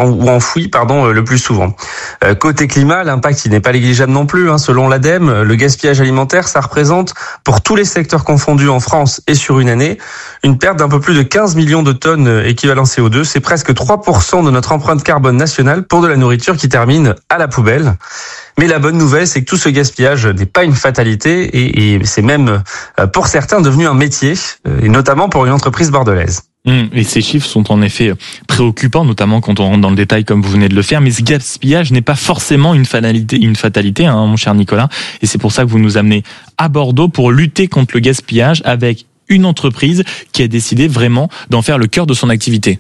le plus souvent. Côté climat, l'impact il n'est pas négligeable non plus. Selon l'ADEME, le gaspillage alimentaire, ça représente pour tous les secteurs confondus en France et sur une année, une perte d'un peu plus de 15 millions de tonnes équivalent CO2. C'est presque 3% de notre empreinte carbone nationale pour de la nourriture qui termine à la poubelle. Mais la bonne nouvelle, c'est que tout ce gaspillage n'est pas une fatalité et c'est même pour certains devenu un métier, et notamment pour une entreprise bordelaise. Et ces chiffres sont en effet préoccupants, notamment quand on rentre dans le détail comme vous venez de le faire, mais ce gaspillage n'est pas forcément une fatalité, mon cher Nicolas, et c'est pour ça que vous nous amenez à Bordeaux pour lutter contre le gaspillage avec une entreprise qui a décidé vraiment d'en faire le cœur de son activité.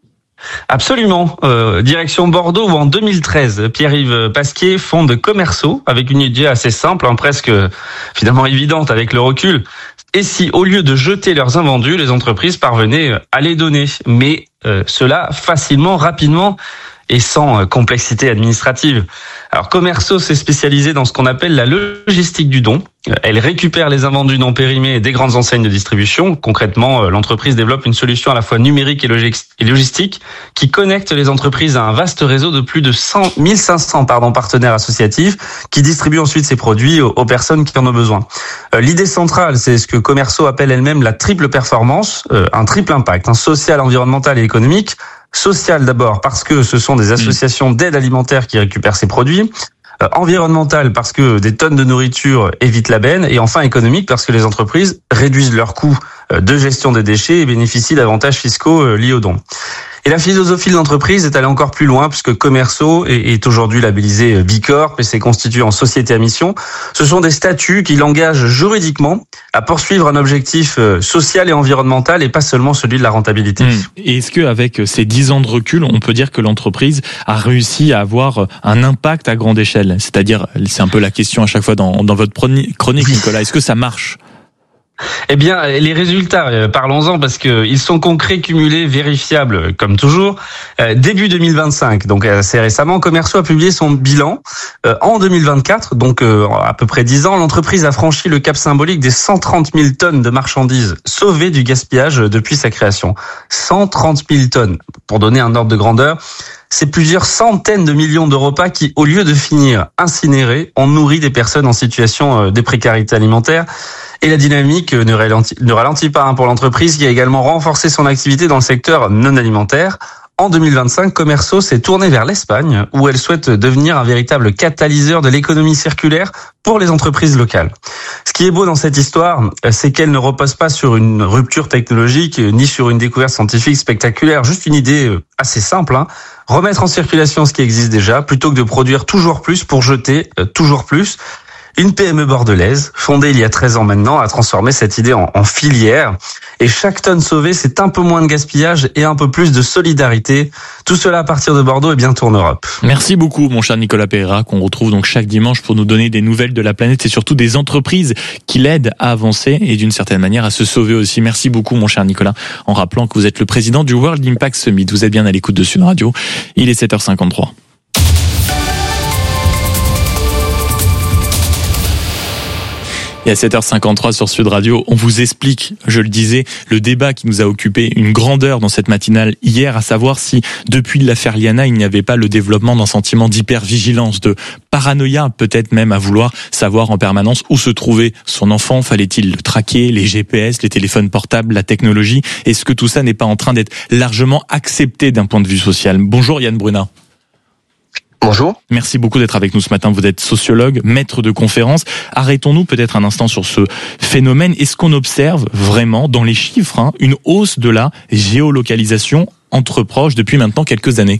Absolument. Direction Bordeaux où en 2013, Pierre-Yves Pasquier fonde Commerceau avec une idée assez simple, presque finalement évidente avec le recul. Et si au lieu de jeter leurs invendus, les entreprises parvenaient à les donner, mais cela facilement, rapidement et sans complexité administrative. Alors Commerceau s'est spécialisé dans ce qu'on appelle la logistique du don. Elle récupère les invendus non périmés des grandes enseignes de distribution. Concrètement, l'entreprise développe une solution à la fois numérique et logistique qui connecte les entreprises à un vaste réseau de plus de 1500 partenaires associatifs qui distribuent ensuite ces produits aux personnes qui en ont besoin. L'idée centrale, c'est ce que Commerceau appelle elle-même la triple performance, un triple impact, social, environnemental et économique. Social d'abord parce que ce sont des associations d'aide alimentaire qui récupèrent ces produits. Environnemental parce que des tonnes de nourriture évitent la benne. Et enfin économique parce que les entreprises réduisent leurs coûts de gestion des déchets et bénéficient d'avantages fiscaux liés aux dons. Et la philosophie de l'entreprise est allée encore plus loin puisque Commerceau est aujourd'hui labellisé Bicorp et s'est constitué en société à mission. Ce sont des statuts qui l'engagent juridiquement à poursuivre un objectif social et environnemental et pas seulement celui de la rentabilité. Et est-ce qu'avec ces 10 ans de recul, on peut dire que l'entreprise a réussi à avoir un impact à grande échelle ? C'est-à-dire, c'est un peu la question à chaque fois dans votre chronique, Nicolas, est-ce que ça marche ? Eh bien, les résultats, parlons-en parce que ils sont concrets, cumulés, vérifiables, comme toujours. Début 2025, donc assez récemment, Commercio a publié son bilan. En 2024, donc à peu près 10 ans, l'entreprise a franchi le cap symbolique des 130 000 tonnes de marchandises sauvées du gaspillage depuis sa création. 130 000 tonnes. Pour donner un ordre de grandeur, c'est plusieurs centaines de millions de repas qui, au lieu de finir incinérés, ont nourri des personnes en situation de précarité alimentaire. Et la dynamique ne ralentit pas pour l'entreprise qui a également renforcé son activité dans le secteur non alimentaire. En 2025, Commercio s'est tourné vers l'Espagne où elle souhaite devenir un véritable catalyseur de l'économie circulaire pour les entreprises locales. Ce qui est beau dans cette histoire, c'est qu'elle ne repose pas sur une rupture technologique ni sur une découverte scientifique spectaculaire, juste une idée assez simple, remettre en circulation ce qui existe déjà plutôt que de produire toujours plus pour jeter toujours plus. Une PME bordelaise, fondée il y a 13 ans maintenant, a transformé cette idée en filière. Et chaque tonne sauvée, c'est un peu moins de gaspillage et un peu plus de solidarité. Tout cela à partir de Bordeaux et bientôt en Europe. Merci beaucoup, mon cher Nicolas Pereira, qu'on retrouve donc chaque dimanche pour nous donner des nouvelles de la planète et surtout des entreprises qui l'aident à avancer et d'une certaine manière à se sauver aussi. Merci beaucoup, mon cher Nicolas, en rappelant que vous êtes le président du World Impact Summit. Vous êtes bien à l'écoute de Sud Radio. Il est 7h53. Et à 7h53 sur Sud Radio, on vous explique, je le disais, le débat qui nous a occupé une grande heure dans cette matinale hier, à savoir si, depuis l'affaire Liana, il n'y avait pas le développement d'un sentiment d'hypervigilance, de paranoïa, peut-être même à vouloir savoir en permanence où se trouvait son enfant. Fallait-il le traquer, les GPS, les téléphones portables, la technologie? Est-ce que tout ça n'est pas en train d'être largement accepté d'un point de vue social? Bonjour Yann Brunat. Bonjour. Merci beaucoup d'être avec nous ce matin. Vous êtes sociologue, maître de conférences. Arrêtons-nous peut-être un instant sur ce phénomène. Est-ce qu'on observe vraiment dans les chiffres une hausse de la géolocalisation entre proches depuis maintenant quelques années?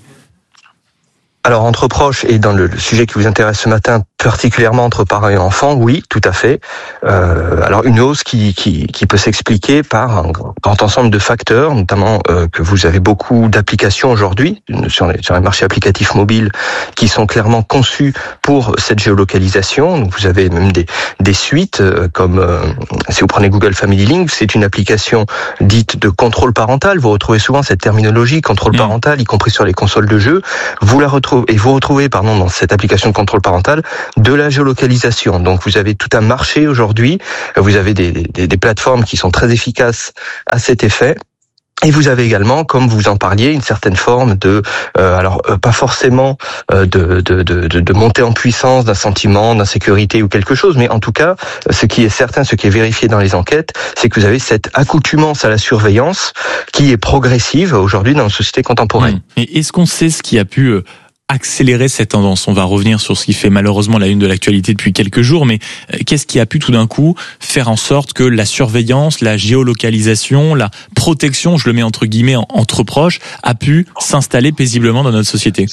Alors entre proches et dans le sujet qui vous intéresse ce matin, particulièrement entre parents et enfants, oui, tout à fait. Alors une hausse qui peut s'expliquer par un grand ensemble de facteurs, notamment que vous avez beaucoup d'applications aujourd'hui sur les marchés applicatifs mobiles qui sont clairement conçus pour cette géolocalisation. Donc vous avez même des suites comme si vous prenez Google Family Link, c'est une application dite de contrôle parental. Vous retrouvez souvent cette terminologie contrôle parental, y compris sur les consoles de jeux. Vous retrouvez dans cette application de contrôle parental de la géolocalisation. Donc vous avez tout un marché aujourd'hui, vous avez des plateformes qui sont très efficaces à cet effet. Et vous avez également, comme vous en parliez, une certaine forme de, pas forcément de montée en puissance d'un sentiment d'insécurité ou quelque chose, mais en tout cas, ce qui est certain, ce qui est vérifié dans les enquêtes, c'est que vous avez cette accoutumance à la surveillance qui est progressive aujourd'hui dans la société contemporaine. Et est-ce qu'on sait ce qui a pu accélérer cette tendance? On va revenir sur ce qui fait malheureusement la une de l'actualité depuis quelques jours, mais qu'est-ce qui a pu tout d'un coup faire en sorte que la surveillance, la géolocalisation, la protection, je le mets entre guillemets entre proches, a pu s'installer paisiblement dans notre société?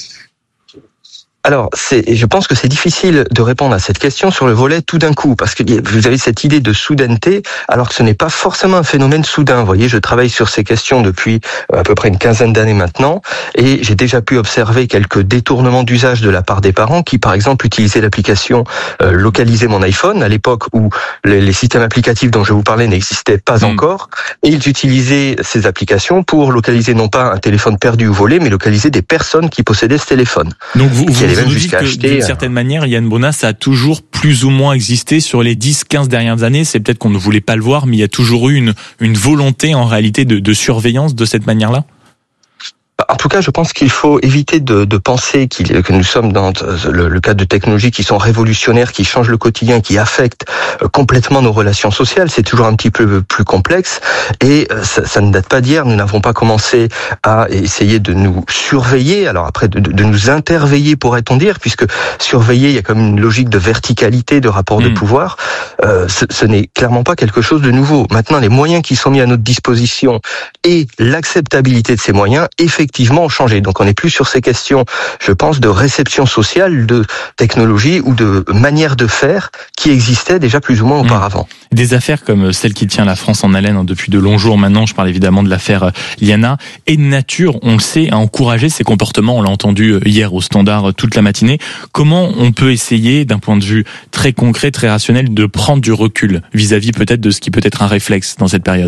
Alors, je pense que c'est difficile de répondre à cette question sur le volet tout d'un coup, parce que vous avez cette idée de soudaineté, alors que ce n'est pas forcément un phénomène soudain. Vous voyez, je travaille sur ces questions depuis à peu près une quinzaine d'années maintenant, et j'ai déjà pu observer quelques détournements d'usage de la part des parents qui, par exemple, utilisaient l'application Localiser mon iPhone, à l'époque où les systèmes applicatifs dont je vous parlais n'existaient pas encore, et ils utilisaient ces applications pour localiser non pas un téléphone perdu ou volé, mais localiser des personnes qui possédaient ce téléphone. Donc vous nous dites que d'une certaine manière, Yann Brunat, ça a toujours plus ou moins existé sur les 10-15 dernières années. C'est peut-être qu'on ne voulait pas le voir, mais il y a toujours eu une volonté en réalité de surveillance de cette manière-là? En tout cas, je pense qu'il faut éviter de penser que nous sommes dans le cadre de technologies qui sont révolutionnaires, qui changent le quotidien, qui affectent complètement nos relations sociales. C'est toujours un petit peu plus complexe et ça ne date pas d'hier. Nous n'avons pas commencé à essayer de nous surveiller. Alors après, de nous interveiller, pourrait-on dire, puisque surveiller, il y a comme une logique de verticalité, de rapport de pouvoir. Ce n'est clairement pas quelque chose de nouveau. Maintenant, les moyens qui sont mis à notre disposition et l'acceptabilité de ces moyens, effectivement, effectivement ont changé. Donc on n'est plus sur ces questions, je pense, de réception sociale, de technologie ou de manière de faire qui existait déjà plus ou moins auparavant. Des affaires comme celle qui tient la France en haleine depuis de longs jours maintenant, je parle évidemment de l'affaire Liana, et de nature, on le sait, à encourager ces comportements, on l'a entendu hier au Standard toute la matinée. Comment on peut essayer, d'un point de vue très concret, très rationnel, de prendre du recul vis-à-vis peut-être de ce qui peut être un réflexe dans cette période ?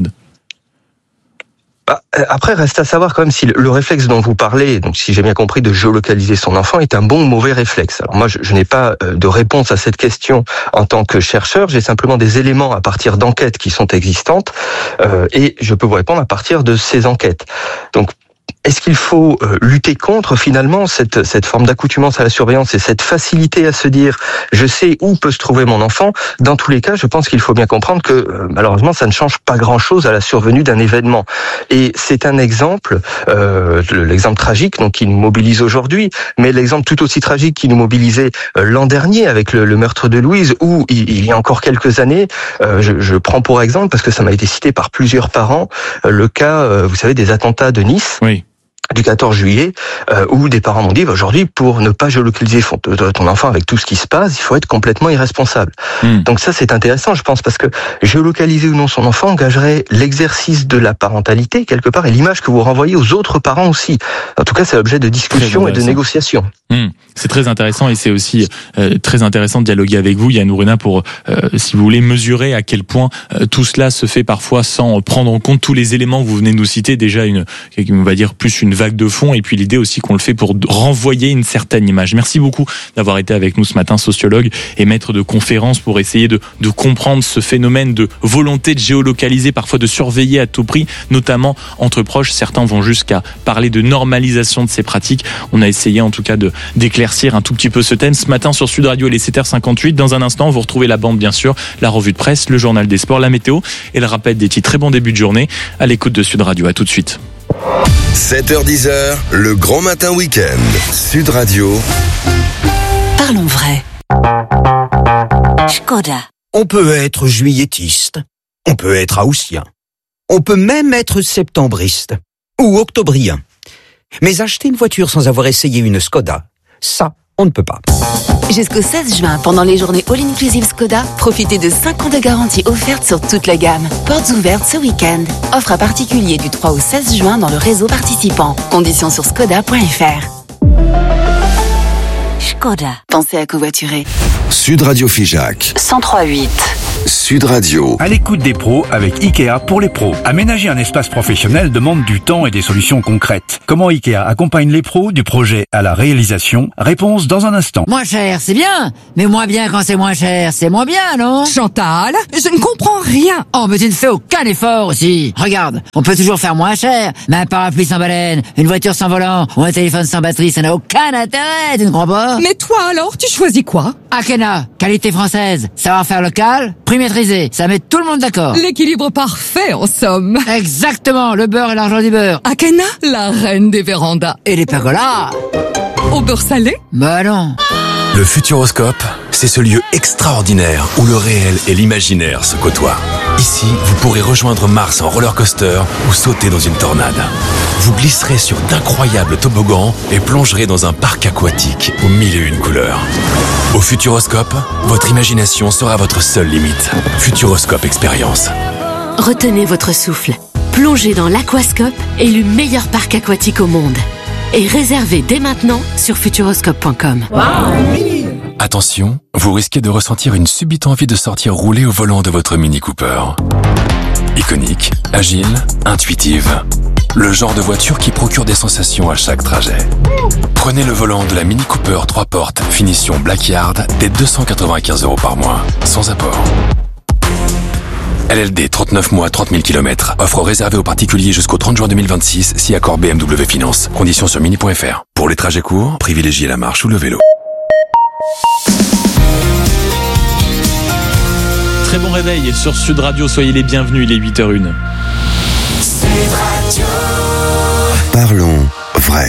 Après, reste à savoir quand même si le réflexe dont vous parlez, donc si j'ai bien compris, de géolocaliser son enfant, est un bon ou mauvais réflexe. Alors moi, je n'ai pas de réponse à cette question en tant que chercheur, j'ai simplement des éléments à partir d'enquêtes qui sont existantes, et je peux vous répondre à partir de ces enquêtes. Donc, est-ce qu'il faut lutter contre finalement cette forme d'accoutumance à la surveillance et cette facilité à se dire je sais où peut se trouver mon enfant? Dans tous les cas, je pense qu'il faut bien comprendre que malheureusement ça ne change pas grand-chose à la survenue d'un événement. Et c'est un exemple, l'exemple tragique donc qui nous mobilise aujourd'hui, mais l'exemple tout aussi tragique qui nous mobilisait l'an dernier avec le meurtre de Louise, où il y a encore quelques années, je prends pour exemple parce que ça m'a été cité par plusieurs parents, le cas, vous savez, des attentats de Nice. Oui. Du 14 juillet, où des parents m'ont dit aujourd'hui, pour ne pas géolocaliser ton enfant avec tout ce qui se passe, il faut être complètement irresponsable. Donc ça, c'est intéressant, je pense, parce que géolocaliser ou non son enfant engagerait l'exercice de la parentalité, quelque part, et l'image que vous renvoyez aux autres parents aussi. En tout cas, c'est l'objet de discussion et de négociation. C'est très intéressant, et c'est aussi très intéressant de dialoguer avec vous, Yann Ourena, pour, si vous voulez, mesurer à quel point tout cela se fait parfois sans prendre en compte tous les éléments que vous venez de nous citer. Déjà, on va dire, plus une vague de fond, et puis l'idée aussi qu'on le fait pour renvoyer une certaine image. Merci beaucoup d'avoir été avec nous ce matin, sociologue et maître de conférences, pour essayer de comprendre ce phénomène de volonté de géolocaliser, parfois de surveiller à tout prix, notamment entre proches. Certains vont jusqu'à parler de normalisation de ces pratiques. On a essayé en tout cas d'éclaircir un tout petit peu ce thème ce matin sur Sud Radio, les 7h58. Dans un instant, vous retrouvez la bande, bien sûr, la revue de presse, le journal des sports, la météo et le rappel des titres. Très bon début de journée à l'écoute de Sud Radio. À tout de suite. 7h10, le grand matin week-end. Sud Radio. Parlons vrai. Škoda. On peut être juilletiste, on peut être haussien, on peut même être septembriste ou octobrien. Mais acheter une voiture sans avoir essayé une Škoda, ça, on ne peut pas. Jusqu'au 16 juin, pendant les journées All-Inclusive Škoda, profitez de 5 ans de garantie offerte sur toute la gamme. Portes ouvertes ce week-end. Offre à particulier du 3 au 16 juin dans le réseau participant. Conditions sur škoda.fr. Škoda. Pensez à covoiturer. Sud Radio Figeac 103.8. Sud Radio. À l'écoute des pros avec Ikea pour les pros. Aménager un espace professionnel demande du temps et des solutions concrètes. Comment Ikea accompagne les pros du projet à la réalisation? Réponse dans un instant. Moins cher, c'est bien. Mais moins bien quand c'est moins cher, c'est moins bien, non? Chantal, je ne comprends rien. Oh, mais tu ne fais aucun effort aussi. Regarde, on peut toujours faire moins cher. Mais un parapluie sans baleine, une voiture sans volant ou un téléphone sans batterie, ça n'a aucun intérêt, tu ne crois pas? Mais toi alors, tu choisis quoi? Akena, qualité française, savoir-faire local, prix maîtrisé, ça met tout le monde d'accord. L'équilibre parfait en somme. Exactement, le beurre et l'argent du beurre. Akena, la reine des vérandas. Et les pergolas. Au beurre salé? Bah non. Le Futuroscope, c'est ce lieu extraordinaire où le réel et l'imaginaire se côtoient. Ici, vous pourrez rejoindre Mars en roller coaster ou sauter dans une tornade. Vous glisserez sur d'incroyables toboggans et plongerez dans un parc aquatique aux 1001 couleurs. Au Futuroscope, votre imagination sera votre seule limite. Futuroscope Expérience. Retenez votre souffle. Plongez dans l'Aquascope, élu meilleur parc aquatique au monde. Et réservez dès maintenant sur futuroscope.com. Attention, vous risquez de ressentir une subite envie de sortir rouler au volant de votre Mini Cooper. Iconique, agile, intuitive. Le genre de voiture qui procure des sensations à chaque trajet. Prenez le volant de la Mini Cooper 3 portes, finition Blackyard, dès 295 € par mois, sans apport. LLD 39 mois, 30 000 km. Offre réservée aux particuliers jusqu'au 30 juin 2026, si accord BMW Finance. Conditions sur mini.fr. Pour les trajets courts, privilégiez la marche ou le vélo. Très bon réveil sur Sud Radio, soyez les bienvenus, il est 8h01. Parlons vrai.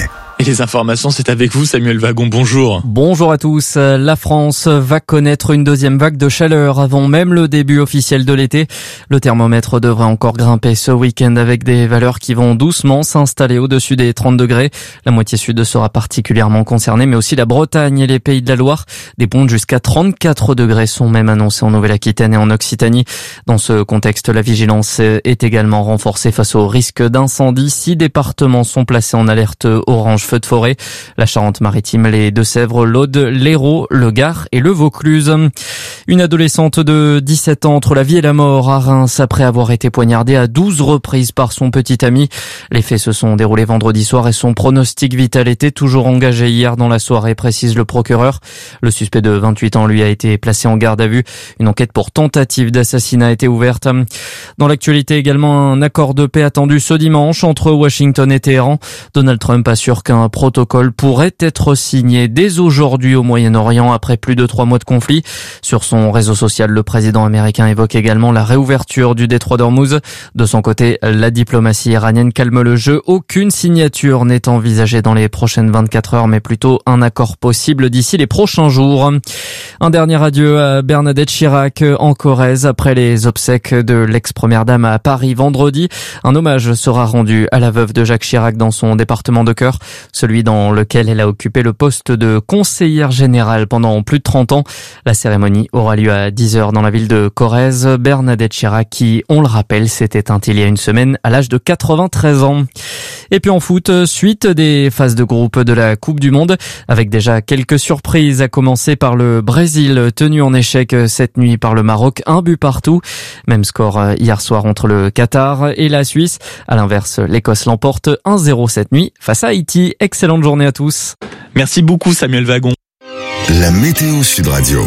Et les informations, c'est avec vous, Samuel Wagon. Bonjour. Bonjour à tous. La France va connaître une deuxième vague de chaleur avant même le début officiel de l'été. Le thermomètre devrait encore grimper ce week-end avec des valeurs qui vont doucement s'installer au-dessus des 30 degrés. La moitié sud sera particulièrement concernée, mais aussi la Bretagne et les Pays de la Loire. Des pontes jusqu'à 34 degrés sont même annoncés en Nouvelle-Aquitaine et en Occitanie. Dans ce contexte, la vigilance est également renforcée face au risque d'incendie. 6 départements sont placés en alerte orange feu de forêt. La Charente-Maritime, les Deux-Sèvres, l'Aude, l'Hérault, le Gard et le Vaucluse. Une adolescente de 17 ans entre la vie et la mort à Reims après avoir été poignardée à 12 reprises par son petit ami. Les faits se sont déroulés vendredi soir et son pronostic vital était toujours engagé hier dans la soirée, précise le procureur. Le suspect de 28 ans, lui, a été placé en garde à vue. Une enquête pour tentative d'assassinat a été ouverte. Dans l'actualité également, un accord de paix attendu ce dimanche entre Washington et Téhéran. Donald Trump assure qu'un protocole pourrait être signé dès aujourd'hui au Moyen-Orient après plus de 3 mois de conflit. Sur son réseau social, le président américain évoque également la réouverture du détroit d'Ormuz. De son côté, la diplomatie iranienne calme le jeu. Aucune signature n'est envisagée dans les prochaines 24 heures, mais plutôt un accord possible d'ici les prochains jours. Un dernier adieu à Bernadette Chirac en Corrèze après les obsèques de l'ex-première dame à Paris vendredi. Un hommage sera rendu à la veuve de Jacques Chirac dans son département de cœur, celui dans lequel elle a occupé le poste de conseillère générale pendant plus de 30 ans. La cérémonie aura lieu à 10h dans la ville de Corrèze. Bernadette Chirac qui, on le rappelle, s'est éteinte il y a une semaine à l'âge de 93 ans. Et puis en foot, suite des phases de groupe de la Coupe du Monde, avec déjà quelques surprises, à commencer par le Brésil, tenu en échec cette nuit par le Maroc, 1 but partout. Même score hier soir entre le Qatar et la Suisse. À l'inverse, l'Écosse l'emporte 1-0 cette nuit face à Haïti. Excellente journée à tous. Merci beaucoup, Samuel Wagon. La météo Sud Radio.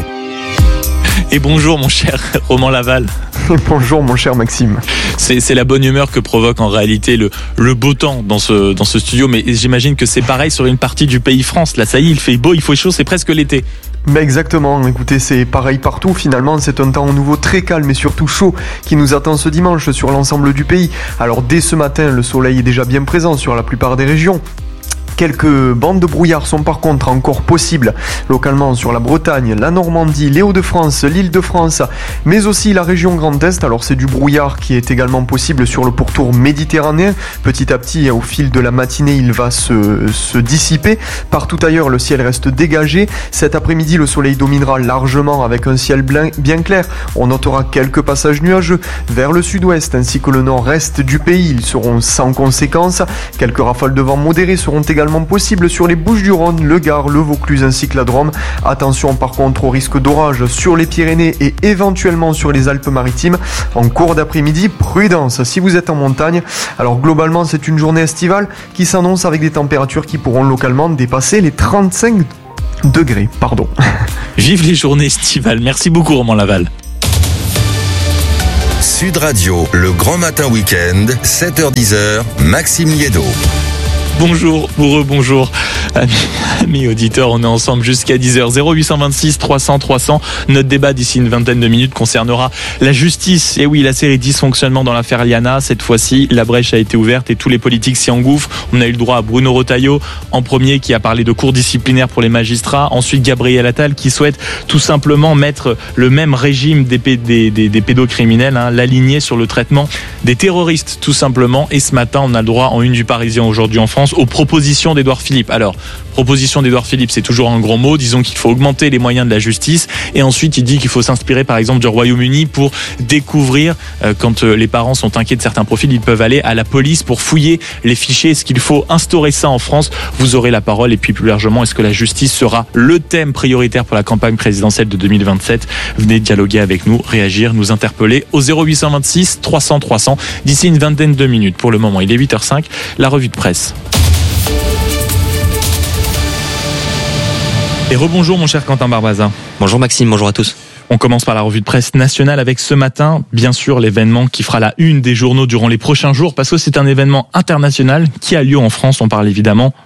Et bonjour mon cher Roman Laval. Bonjour mon cher Maxime. C'est la bonne humeur que provoque en réalité le beau temps dans ce studio, mais j'imagine que c'est pareil sur une partie du pays France. Là ça y est, il fait beau, il fait chaud, c'est presque l'été. Mais exactement, écoutez, c'est pareil partout finalement, c'est un temps nouveau très calme et surtout chaud qui nous attend ce dimanche sur l'ensemble du pays. Alors dès ce matin, le soleil est déjà bien présent sur la plupart des régions. Quelques bandes de brouillard sont par contre encore possibles localement sur la Bretagne, la Normandie, les Hauts-de-France, l'Île-de-France, mais aussi la région Grand Est. Alors c'est du brouillard qui est également possible sur le pourtour méditerranéen. Petit à petit, au fil de la matinée, il va se dissiper. Partout ailleurs, le ciel reste dégagé. Cet après-midi, le soleil dominera largement avec un ciel bien clair. On notera quelques passages nuageux vers le sud-ouest ainsi que le nord-est du pays. Ils seront sans conséquence. Quelques rafales de vent modérées seront également possible sur les Bouches-du-Rhône, le Gard, le Vaucluse ainsi que la Drôme. Attention par contre au risque d'orage sur les Pyrénées et éventuellement sur les Alpes-Maritimes. En cours d'après-midi, prudence si vous êtes en montagne. Alors globalement, c'est une journée estivale qui s'annonce avec des températures qui pourront localement dépasser les 35 degrés. Vive les journées estivales. Merci beaucoup Roman Laval. Sud Radio, le grand matin week-end, 7h-10h, Maxime Liédo. Bonjour, bonjour, amis auditeurs, on est ensemble jusqu'à 10h. 0826 300 300. Notre débat d'ici une vingtaine de minutes concernera la justice. Et oui, la série dysfonctionnement dans l'affaire Liana. Cette fois-ci, la brèche a été ouverte et tous les politiques s'y engouffrent. On a eu le droit à Bruno Retailleau en premier qui a parlé de cours disciplinaires pour les magistrats. Ensuite, Gabriel Attal qui souhaite tout simplement mettre le même régime des pédocriminels, l'aligner sur le traitement des terroristes tout simplement. Et ce matin, on a le droit en une du Parisien aujourd'hui en France aux propositions d'Édouard Philippe. Alors, proposition d'Édouard Philippe, c'est toujours un grand mot. Disons qu'il faut augmenter les moyens de la justice. Et ensuite, il dit qu'il faut s'inspirer, par exemple, du Royaume-Uni pour découvrir, quand les parents sont inquiets de certains profils, ils peuvent aller à la police pour fouiller les fichiers. Est-ce qu'il faut instaurer ça en France? Vous aurez la parole. Et puis, plus largement, est-ce que la justice sera le thème prioritaire pour la campagne présidentielle de 2027? Venez dialoguer avec nous, réagir, nous interpeller au 0826 300 300 d'ici une vingtaine de minutes. Pour le moment, il est 8h05. La revue de presse. Et rebonjour mon cher Quentin Barbaza. Bonjour Maxime, bonjour à tous. On commence par la revue de presse nationale avec ce matin, bien sûr, l'événement qui fera la une des journaux durant les prochains jours parce que c'est un événement international qui a lieu en France. On parle évidemment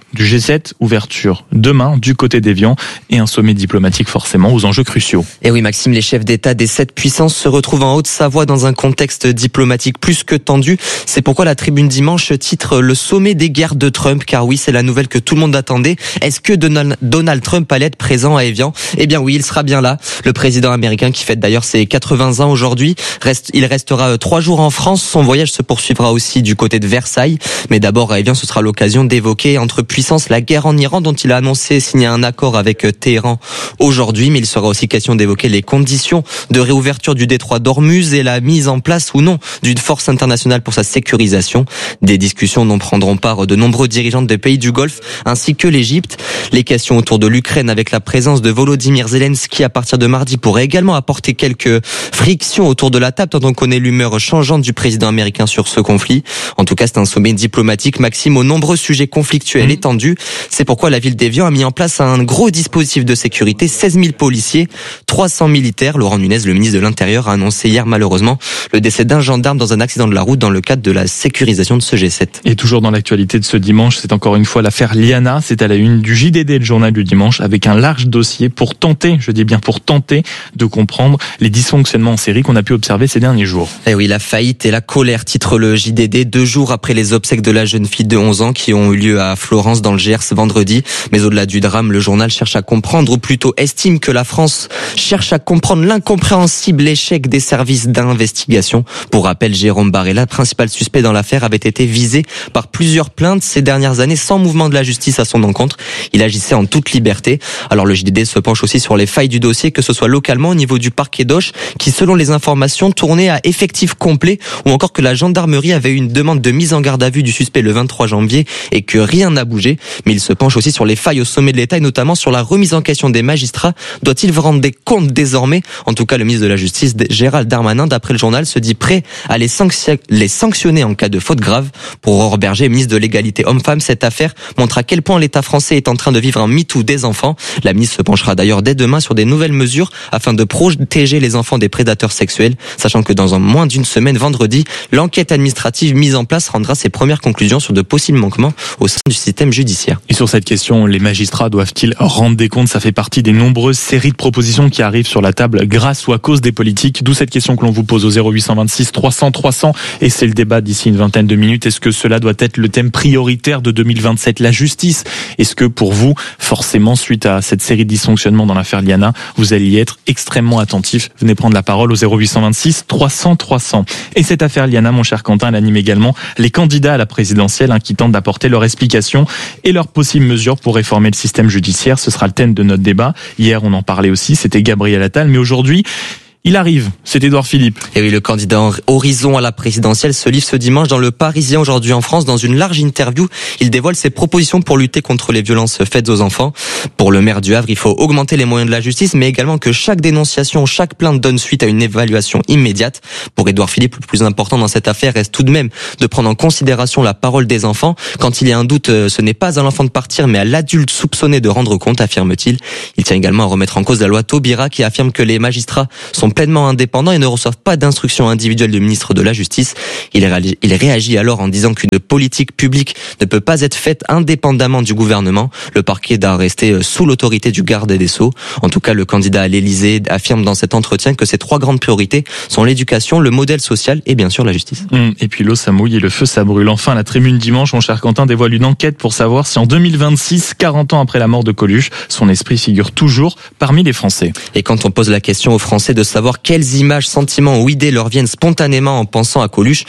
du G7, ouverture demain du côté d'Évian et un sommet diplomatique forcément aux enjeux cruciaux. Et oui Maxime, les chefs d'État des 7 puissances se retrouvent en Haute-Savoie dans un contexte diplomatique plus que tendu. C'est pourquoi la Tribune dimanche titre le sommet des guerres de Trump, car oui, c'est la nouvelle que tout le monde attendait. Est-ce que Donald Trump allait être présent à Évian ? Eh bien oui, il sera bien là. Le président américain, qui fête d'ailleurs ses 80 ans aujourd'hui, il restera 3 jours en France. Son voyage se poursuivra aussi du côté de Versailles. Mais d'abord à Évian, ce sera l'occasion d'évoquer entre puissances la guerre en Iran, dont il a annoncé signer un accord avec Téhéran aujourd'hui. Mais il sera aussi question d'évoquer les conditions de réouverture du détroit d'Ormuz et la mise en place ou non d'une force internationale pour sa sécurisation. Des discussions dont prendront part de nombreux dirigeants des pays du Golfe ainsi que l'Égypte. Les questions autour de l'Ukraine avec la présence de Volodymyr Zelensky à partir de mardi pourraient également apporter quelques frictions autour de la table, tant on connaît l'humeur changeante du président américain sur ce conflit. En tout cas, c'est un sommet diplomatique, Maxime, aux nombreux sujets conflictuels et tendus. C'est pourquoi la ville d'Évian a mis en place un gros dispositif de sécurité, 16 000 policiers, 300 militaires. Laurent Nunez, le ministre de l'Intérieur, a annoncé hier malheureusement le décès d'un gendarme dans un accident de la route dans le cadre de la sécurisation de ce G7. Et toujours dans l'actualité de ce dimanche, c'est encore une fois l'affaire Liana. C'est à la une du JDD, le journal du dimanche, avec un large dossier pour tenter, je dis bien pour tenter, de comprendre les dysfonctionnements en série qu'on a pu observer ces derniers jours. Eh oui, la faillite et la colère, titre le JDD, 2 jours après les obsèques de la jeune fille de 11 ans qui ont eu lieu à Florence dans le Gers vendredi. Mais au-delà du drame, le journal cherche à comprendre, ou plutôt estime que la France cherche à comprendre l'incompréhensible échec des services d'investigation. Pour rappel, Jérôme Barella, principal suspect dans l'affaire, avait été visé par plusieurs plaintes ces dernières années sans mouvement de la justice à son encontre. Il agissait en toute liberté. Alors le JDD se penche aussi sur les failles du dossier, que ce soit localement au niveau du parquet d'Auch, qui selon les informations tournait à effectif complet, ou encore que la gendarmerie avait eu une demande de mise en garde à vue du suspect le 23 janvier et que rien n'a bougé. Mais il se penche aussi sur les failles au sommet de l'État et notamment sur la remise en question des magistrats. Doit-il rendre des comptes désormais ? En tout cas, le ministre de la Justice, Gérald Darmanin, d'après le journal, se dit prêt à les sanctionner en cas de faute grave. Pour Aurore Berger, ministre de l'égalité homme-femme, cette affaire montre à quel point l'État français est en train de vivre un MeToo des enfants. La ministre se penchera d'ailleurs dès demain sur des nouvelles mesures afin de protéger les enfants des prédateurs sexuels, sachant que dans moins d'une semaine, vendredi, l'enquête administrative mise en place rendra ses premières conclusions sur de possibles manquements au sein du système judiciaire. Et sur cette question, les magistrats doivent-ils rendre des comptes ? Ça fait partie des nombreuses séries de propositions qui arrivent sur la table grâce ou à cause des politiques. D'où cette question que l'on vous pose au 0826 300 300. Et c'est le débat d'ici une vingtaine de minutes. Est-ce que cela doit être le thème prioritaire de 2027, la justice ? Est-ce que pour vous, forcément, suite à cette série de dysfonctionnements dans l'affaire Liana, vous allez y être extrêmement attentif ? Venez prendre la parole au 0826 300 300. Et cette affaire Liana, mon cher Quentin, elle anime également les candidats à la présidentielle qui tentent d'apporter leurs explications et leurs possibles mesures pour réformer le système judiciaire. Ce sera le thème de notre débat. Hier, on en parlait aussi, c'était Gabriel Attal, mais aujourd'hui, il arrive, c'est Édouard Philippe. Et oui, le candidat Horizon à la présidentielle se livre ce dimanche dans le Parisien aujourd'hui en France. Dans une large interview, il dévoile ses propositions pour lutter contre les violences faites aux enfants. Pour le maire du Havre, il faut augmenter les moyens de la justice, mais également que chaque dénonciation, chaque plainte donne suite à une évaluation immédiate. Pour Édouard Philippe, le plus important dans cette affaire reste tout de même de prendre en considération la parole des enfants. Quand il y a un doute, ce n'est pas à l'enfant de partir, mais à l'adulte soupçonné de rendre compte, affirme-t-il. Il tient également à remettre en cause la loi Taubira qui affirme que les magistrats sont pleinement indépendants et ne reçoivent pas d'instructions individuelles du ministre de la Justice. Il réagit alors en disant qu'une politique publique ne peut pas être faite indépendamment du gouvernement. Le parquet doit rester sous l'autorité du garde des Sceaux. En tout cas, le candidat à l'Élysée affirme dans cet entretien que ses 3 grandes priorités sont l'éducation, le modèle social et bien sûr la justice. Et puis l'eau ça mouille et le feu ça brûle. Enfin, la Tribune dimanche, mon cher Quentin, dévoile une enquête pour savoir si en 2026, 40 ans après la mort de Coluche, son esprit figure toujours parmi les Français. Et quand on pose la question aux Français de savoir quelles images, sentiments ou idées leur viennent spontanément en pensant à Coluche,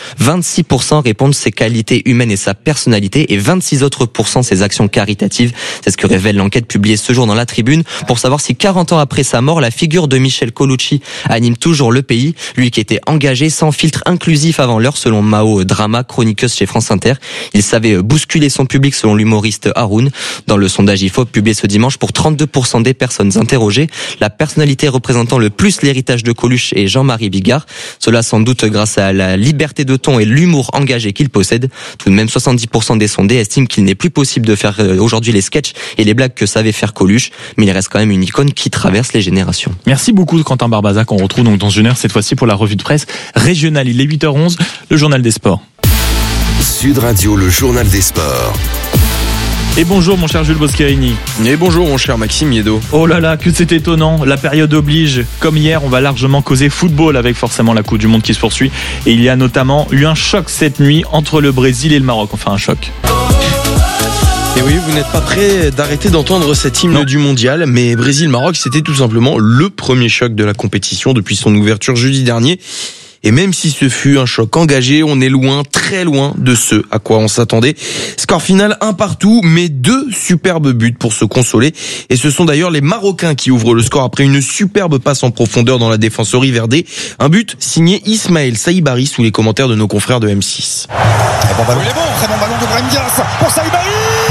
26% répondent ses qualités humaines et sa personnalité et 26 autres % ses actions caritatives. C'est ce que révèle l'enquête publiée ce jour dans la Tribune pour savoir si 40 ans après sa mort, la figure de Michel Colucci anime toujours le pays. Lui qui était engagé sans filtre inclusif avant l'heure selon Mao Drama, chroniqueuse chez France Inter. Il savait bousculer son public selon l'humoriste Haroun. Dans le sondage IFOP publié ce dimanche pour 32% des personnes interrogées, la personnalité représentant le plus l'héritage de Coluche est Jean-Marie Bigard. Cela sans doute grâce à la liberté de ton et l'humour engagé qu'il possède. Tout de même 70% des sondés estiment qu'il n'est plus possible de faire aujourd'hui les sketchs et les blagues que savait faire Coluche, mais il reste quand même une icône qui traverse les générations. Merci beaucoup Quentin Barbaza, qu'on retrouve donc dans une heure cette fois-ci pour la revue de presse régionale. Il est 8h11, le journal des sports. Sud Radio, le journal des sports. Et bonjour mon cher Jules Boscherini. Et bonjour mon cher Maxime Yedo. Oh là là, que c'est étonnant, la période oblige. Comme hier, on va largement causer football avec forcément la Coupe du Monde qui se poursuit. Et il y a notamment eu un choc cette nuit entre le Brésil et le Maroc. Enfin un choc. Et oui, vous n'êtes pas prêt d'arrêter d'entendre cet hymne du mondial, mais Brésil-Maroc, c'était tout simplement le premier choc de la compétition depuis son ouverture jeudi dernier. Et même si ce fut un choc engagé, on est loin, très loin de ce à quoi on s'attendait. Score final 1-1, mais 2 superbes buts pour se consoler. Et ce sont d'ailleurs les Marocains qui ouvrent le score après une superbe passe en profondeur dans la défenserie verdée. Un but signé Ismaël Saïbari sous les commentaires de nos confrères de M6. Très bon ballon, très bon ballon de Brahim Diaz pour Saïbari.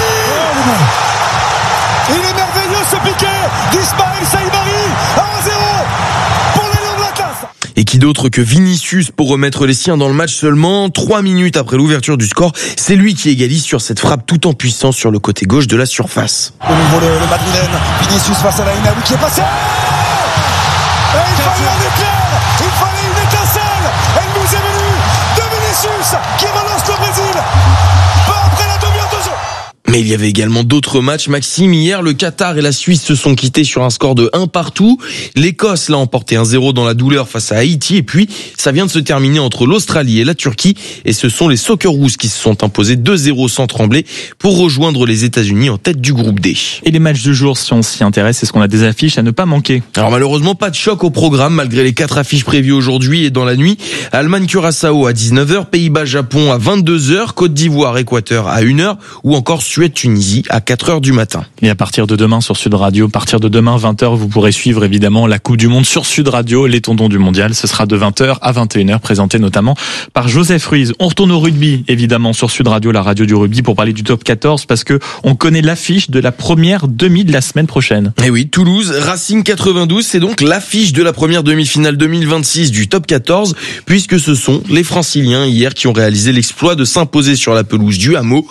Il est merveilleux ce piqué d'Ismaël Saïbari. 1-0 pour les Lions de l'Atlas. Et qui d'autre que Vinicius pour remettre les siens dans le match seulement 3 minutes après l'ouverture du score. C'est lui qui égalise sur cette frappe tout en puissance sur le côté gauche de la surface. De nouveau le Madrilène, Vinicius face à la Inaoui qui est passé. Et il fallait un éclair, il fallait une étincelle. Elle nous est venue de Vinicius qui relance le Brésil. Pas après la demi-heure de jeu. Mais il y avait également d'autres matchs, Maxime. Hier, le Qatar et la Suisse se sont quittés sur un score de 1-1. L'Écosse l'a emporté 1-0 dans la douleur face à Haïti. Et puis, ça vient de se terminer entre l'Australie et la Turquie. Et ce sont les Socceroos qui se sont imposés 2-0 sans trembler pour rejoindre les États-Unis en tête du groupe D. Et les matchs du jour, si on s'y intéresse, est-ce qu'on a des affiches à ne pas manquer? Alors malheureusement, pas de choc au programme malgré les 4 affiches prévues aujourd'hui et dans la nuit. Allemagne-Curaçao à 19h, Pays-Bas-Japon à 22h, Côte d'Ivoire-Équateur à 1h ou encore Suède-Tunisie à 4h du matin. Et à partir de demain sur Sud Radio, à partir de demain 20h, vous pourrez suivre évidemment la Coupe du Monde sur Sud Radio, les tondons du mondial. Ce sera de 20h à 21h, présenté notamment par Joseph Ruiz. On retourne au rugby, évidemment, sur Sud Radio, la radio du rugby, pour parler du top 14, parce que on connaît l'affiche de la première demi de la semaine prochaine. Et oui, Toulouse, Racing 92, c'est donc l'affiche de la première demi-finale 2026 du top 14, puisque ce sont les Franciliens hier qui ont réalisé l'exploit de s'imposer sur la pelouse du Hameau,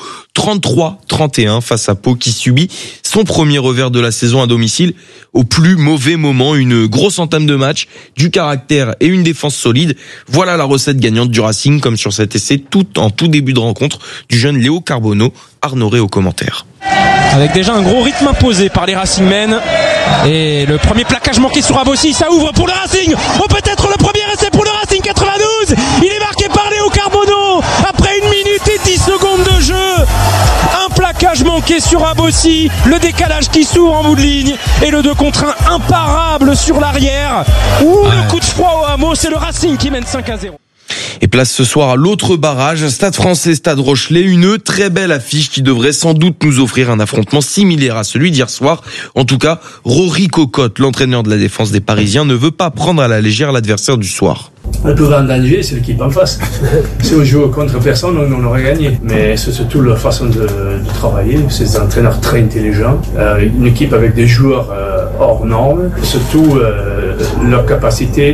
33-31 face à Pau qui subit son premier revers de la saison à domicile au plus mauvais moment. Une grosse entame de match, du caractère et une défense solide. Voilà la recette gagnante du Racing, comme sur cet essai en tout début de rencontre du jeune Léo Carbonneau. Arnaud Ré aux commentaires. Avec déjà un gros rythme imposé par les Racingmen. Et le premier plaquage manqué sur Abossi, ça ouvre pour le Racing. Oh, peut-être le premier essai pour le Racing 92. Il est marqué par Léo Carbonneau après 1 minute et 10 secondes de jeu. Un plaquage manqué sur Abossi, le décalage qui s'ouvre en bout de ligne et le 2 contre 1 imparable sur l'arrière. Le coup de froid au Hameau, c'est le Racing qui mène 5-0. Et place ce soir à l'autre barrage, Stade Français, Stade Rochelet, une très belle affiche qui devrait sans doute nous offrir un affrontement similaire à celui d'hier soir. En tout cas, Rory Cocotte, l'entraîneur de la défense des Parisiens, ne veut pas prendre à la légère l'adversaire du soir. Le plus grand danger, c'est l'équipe en face. Si on joue contre personne, on aurait gagné. Mais c'est surtout leur façon de travailler. C'est des entraîneurs très intelligents. Une équipe avec des joueurs hors normes. Surtout leur capacité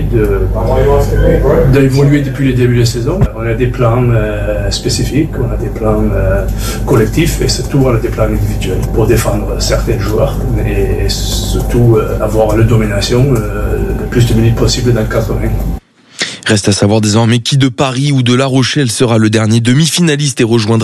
d'évoluer depuis le début de la saison. On a des plans spécifiques, on a des plans collectifs et surtout on a des plans individuels pour défendre certains joueurs et surtout avoir la domination le plus de minutes possible dans le 80. Reste à savoir désormais qui de Paris ou de La Rochelle sera le dernier demi-finaliste et rejoindra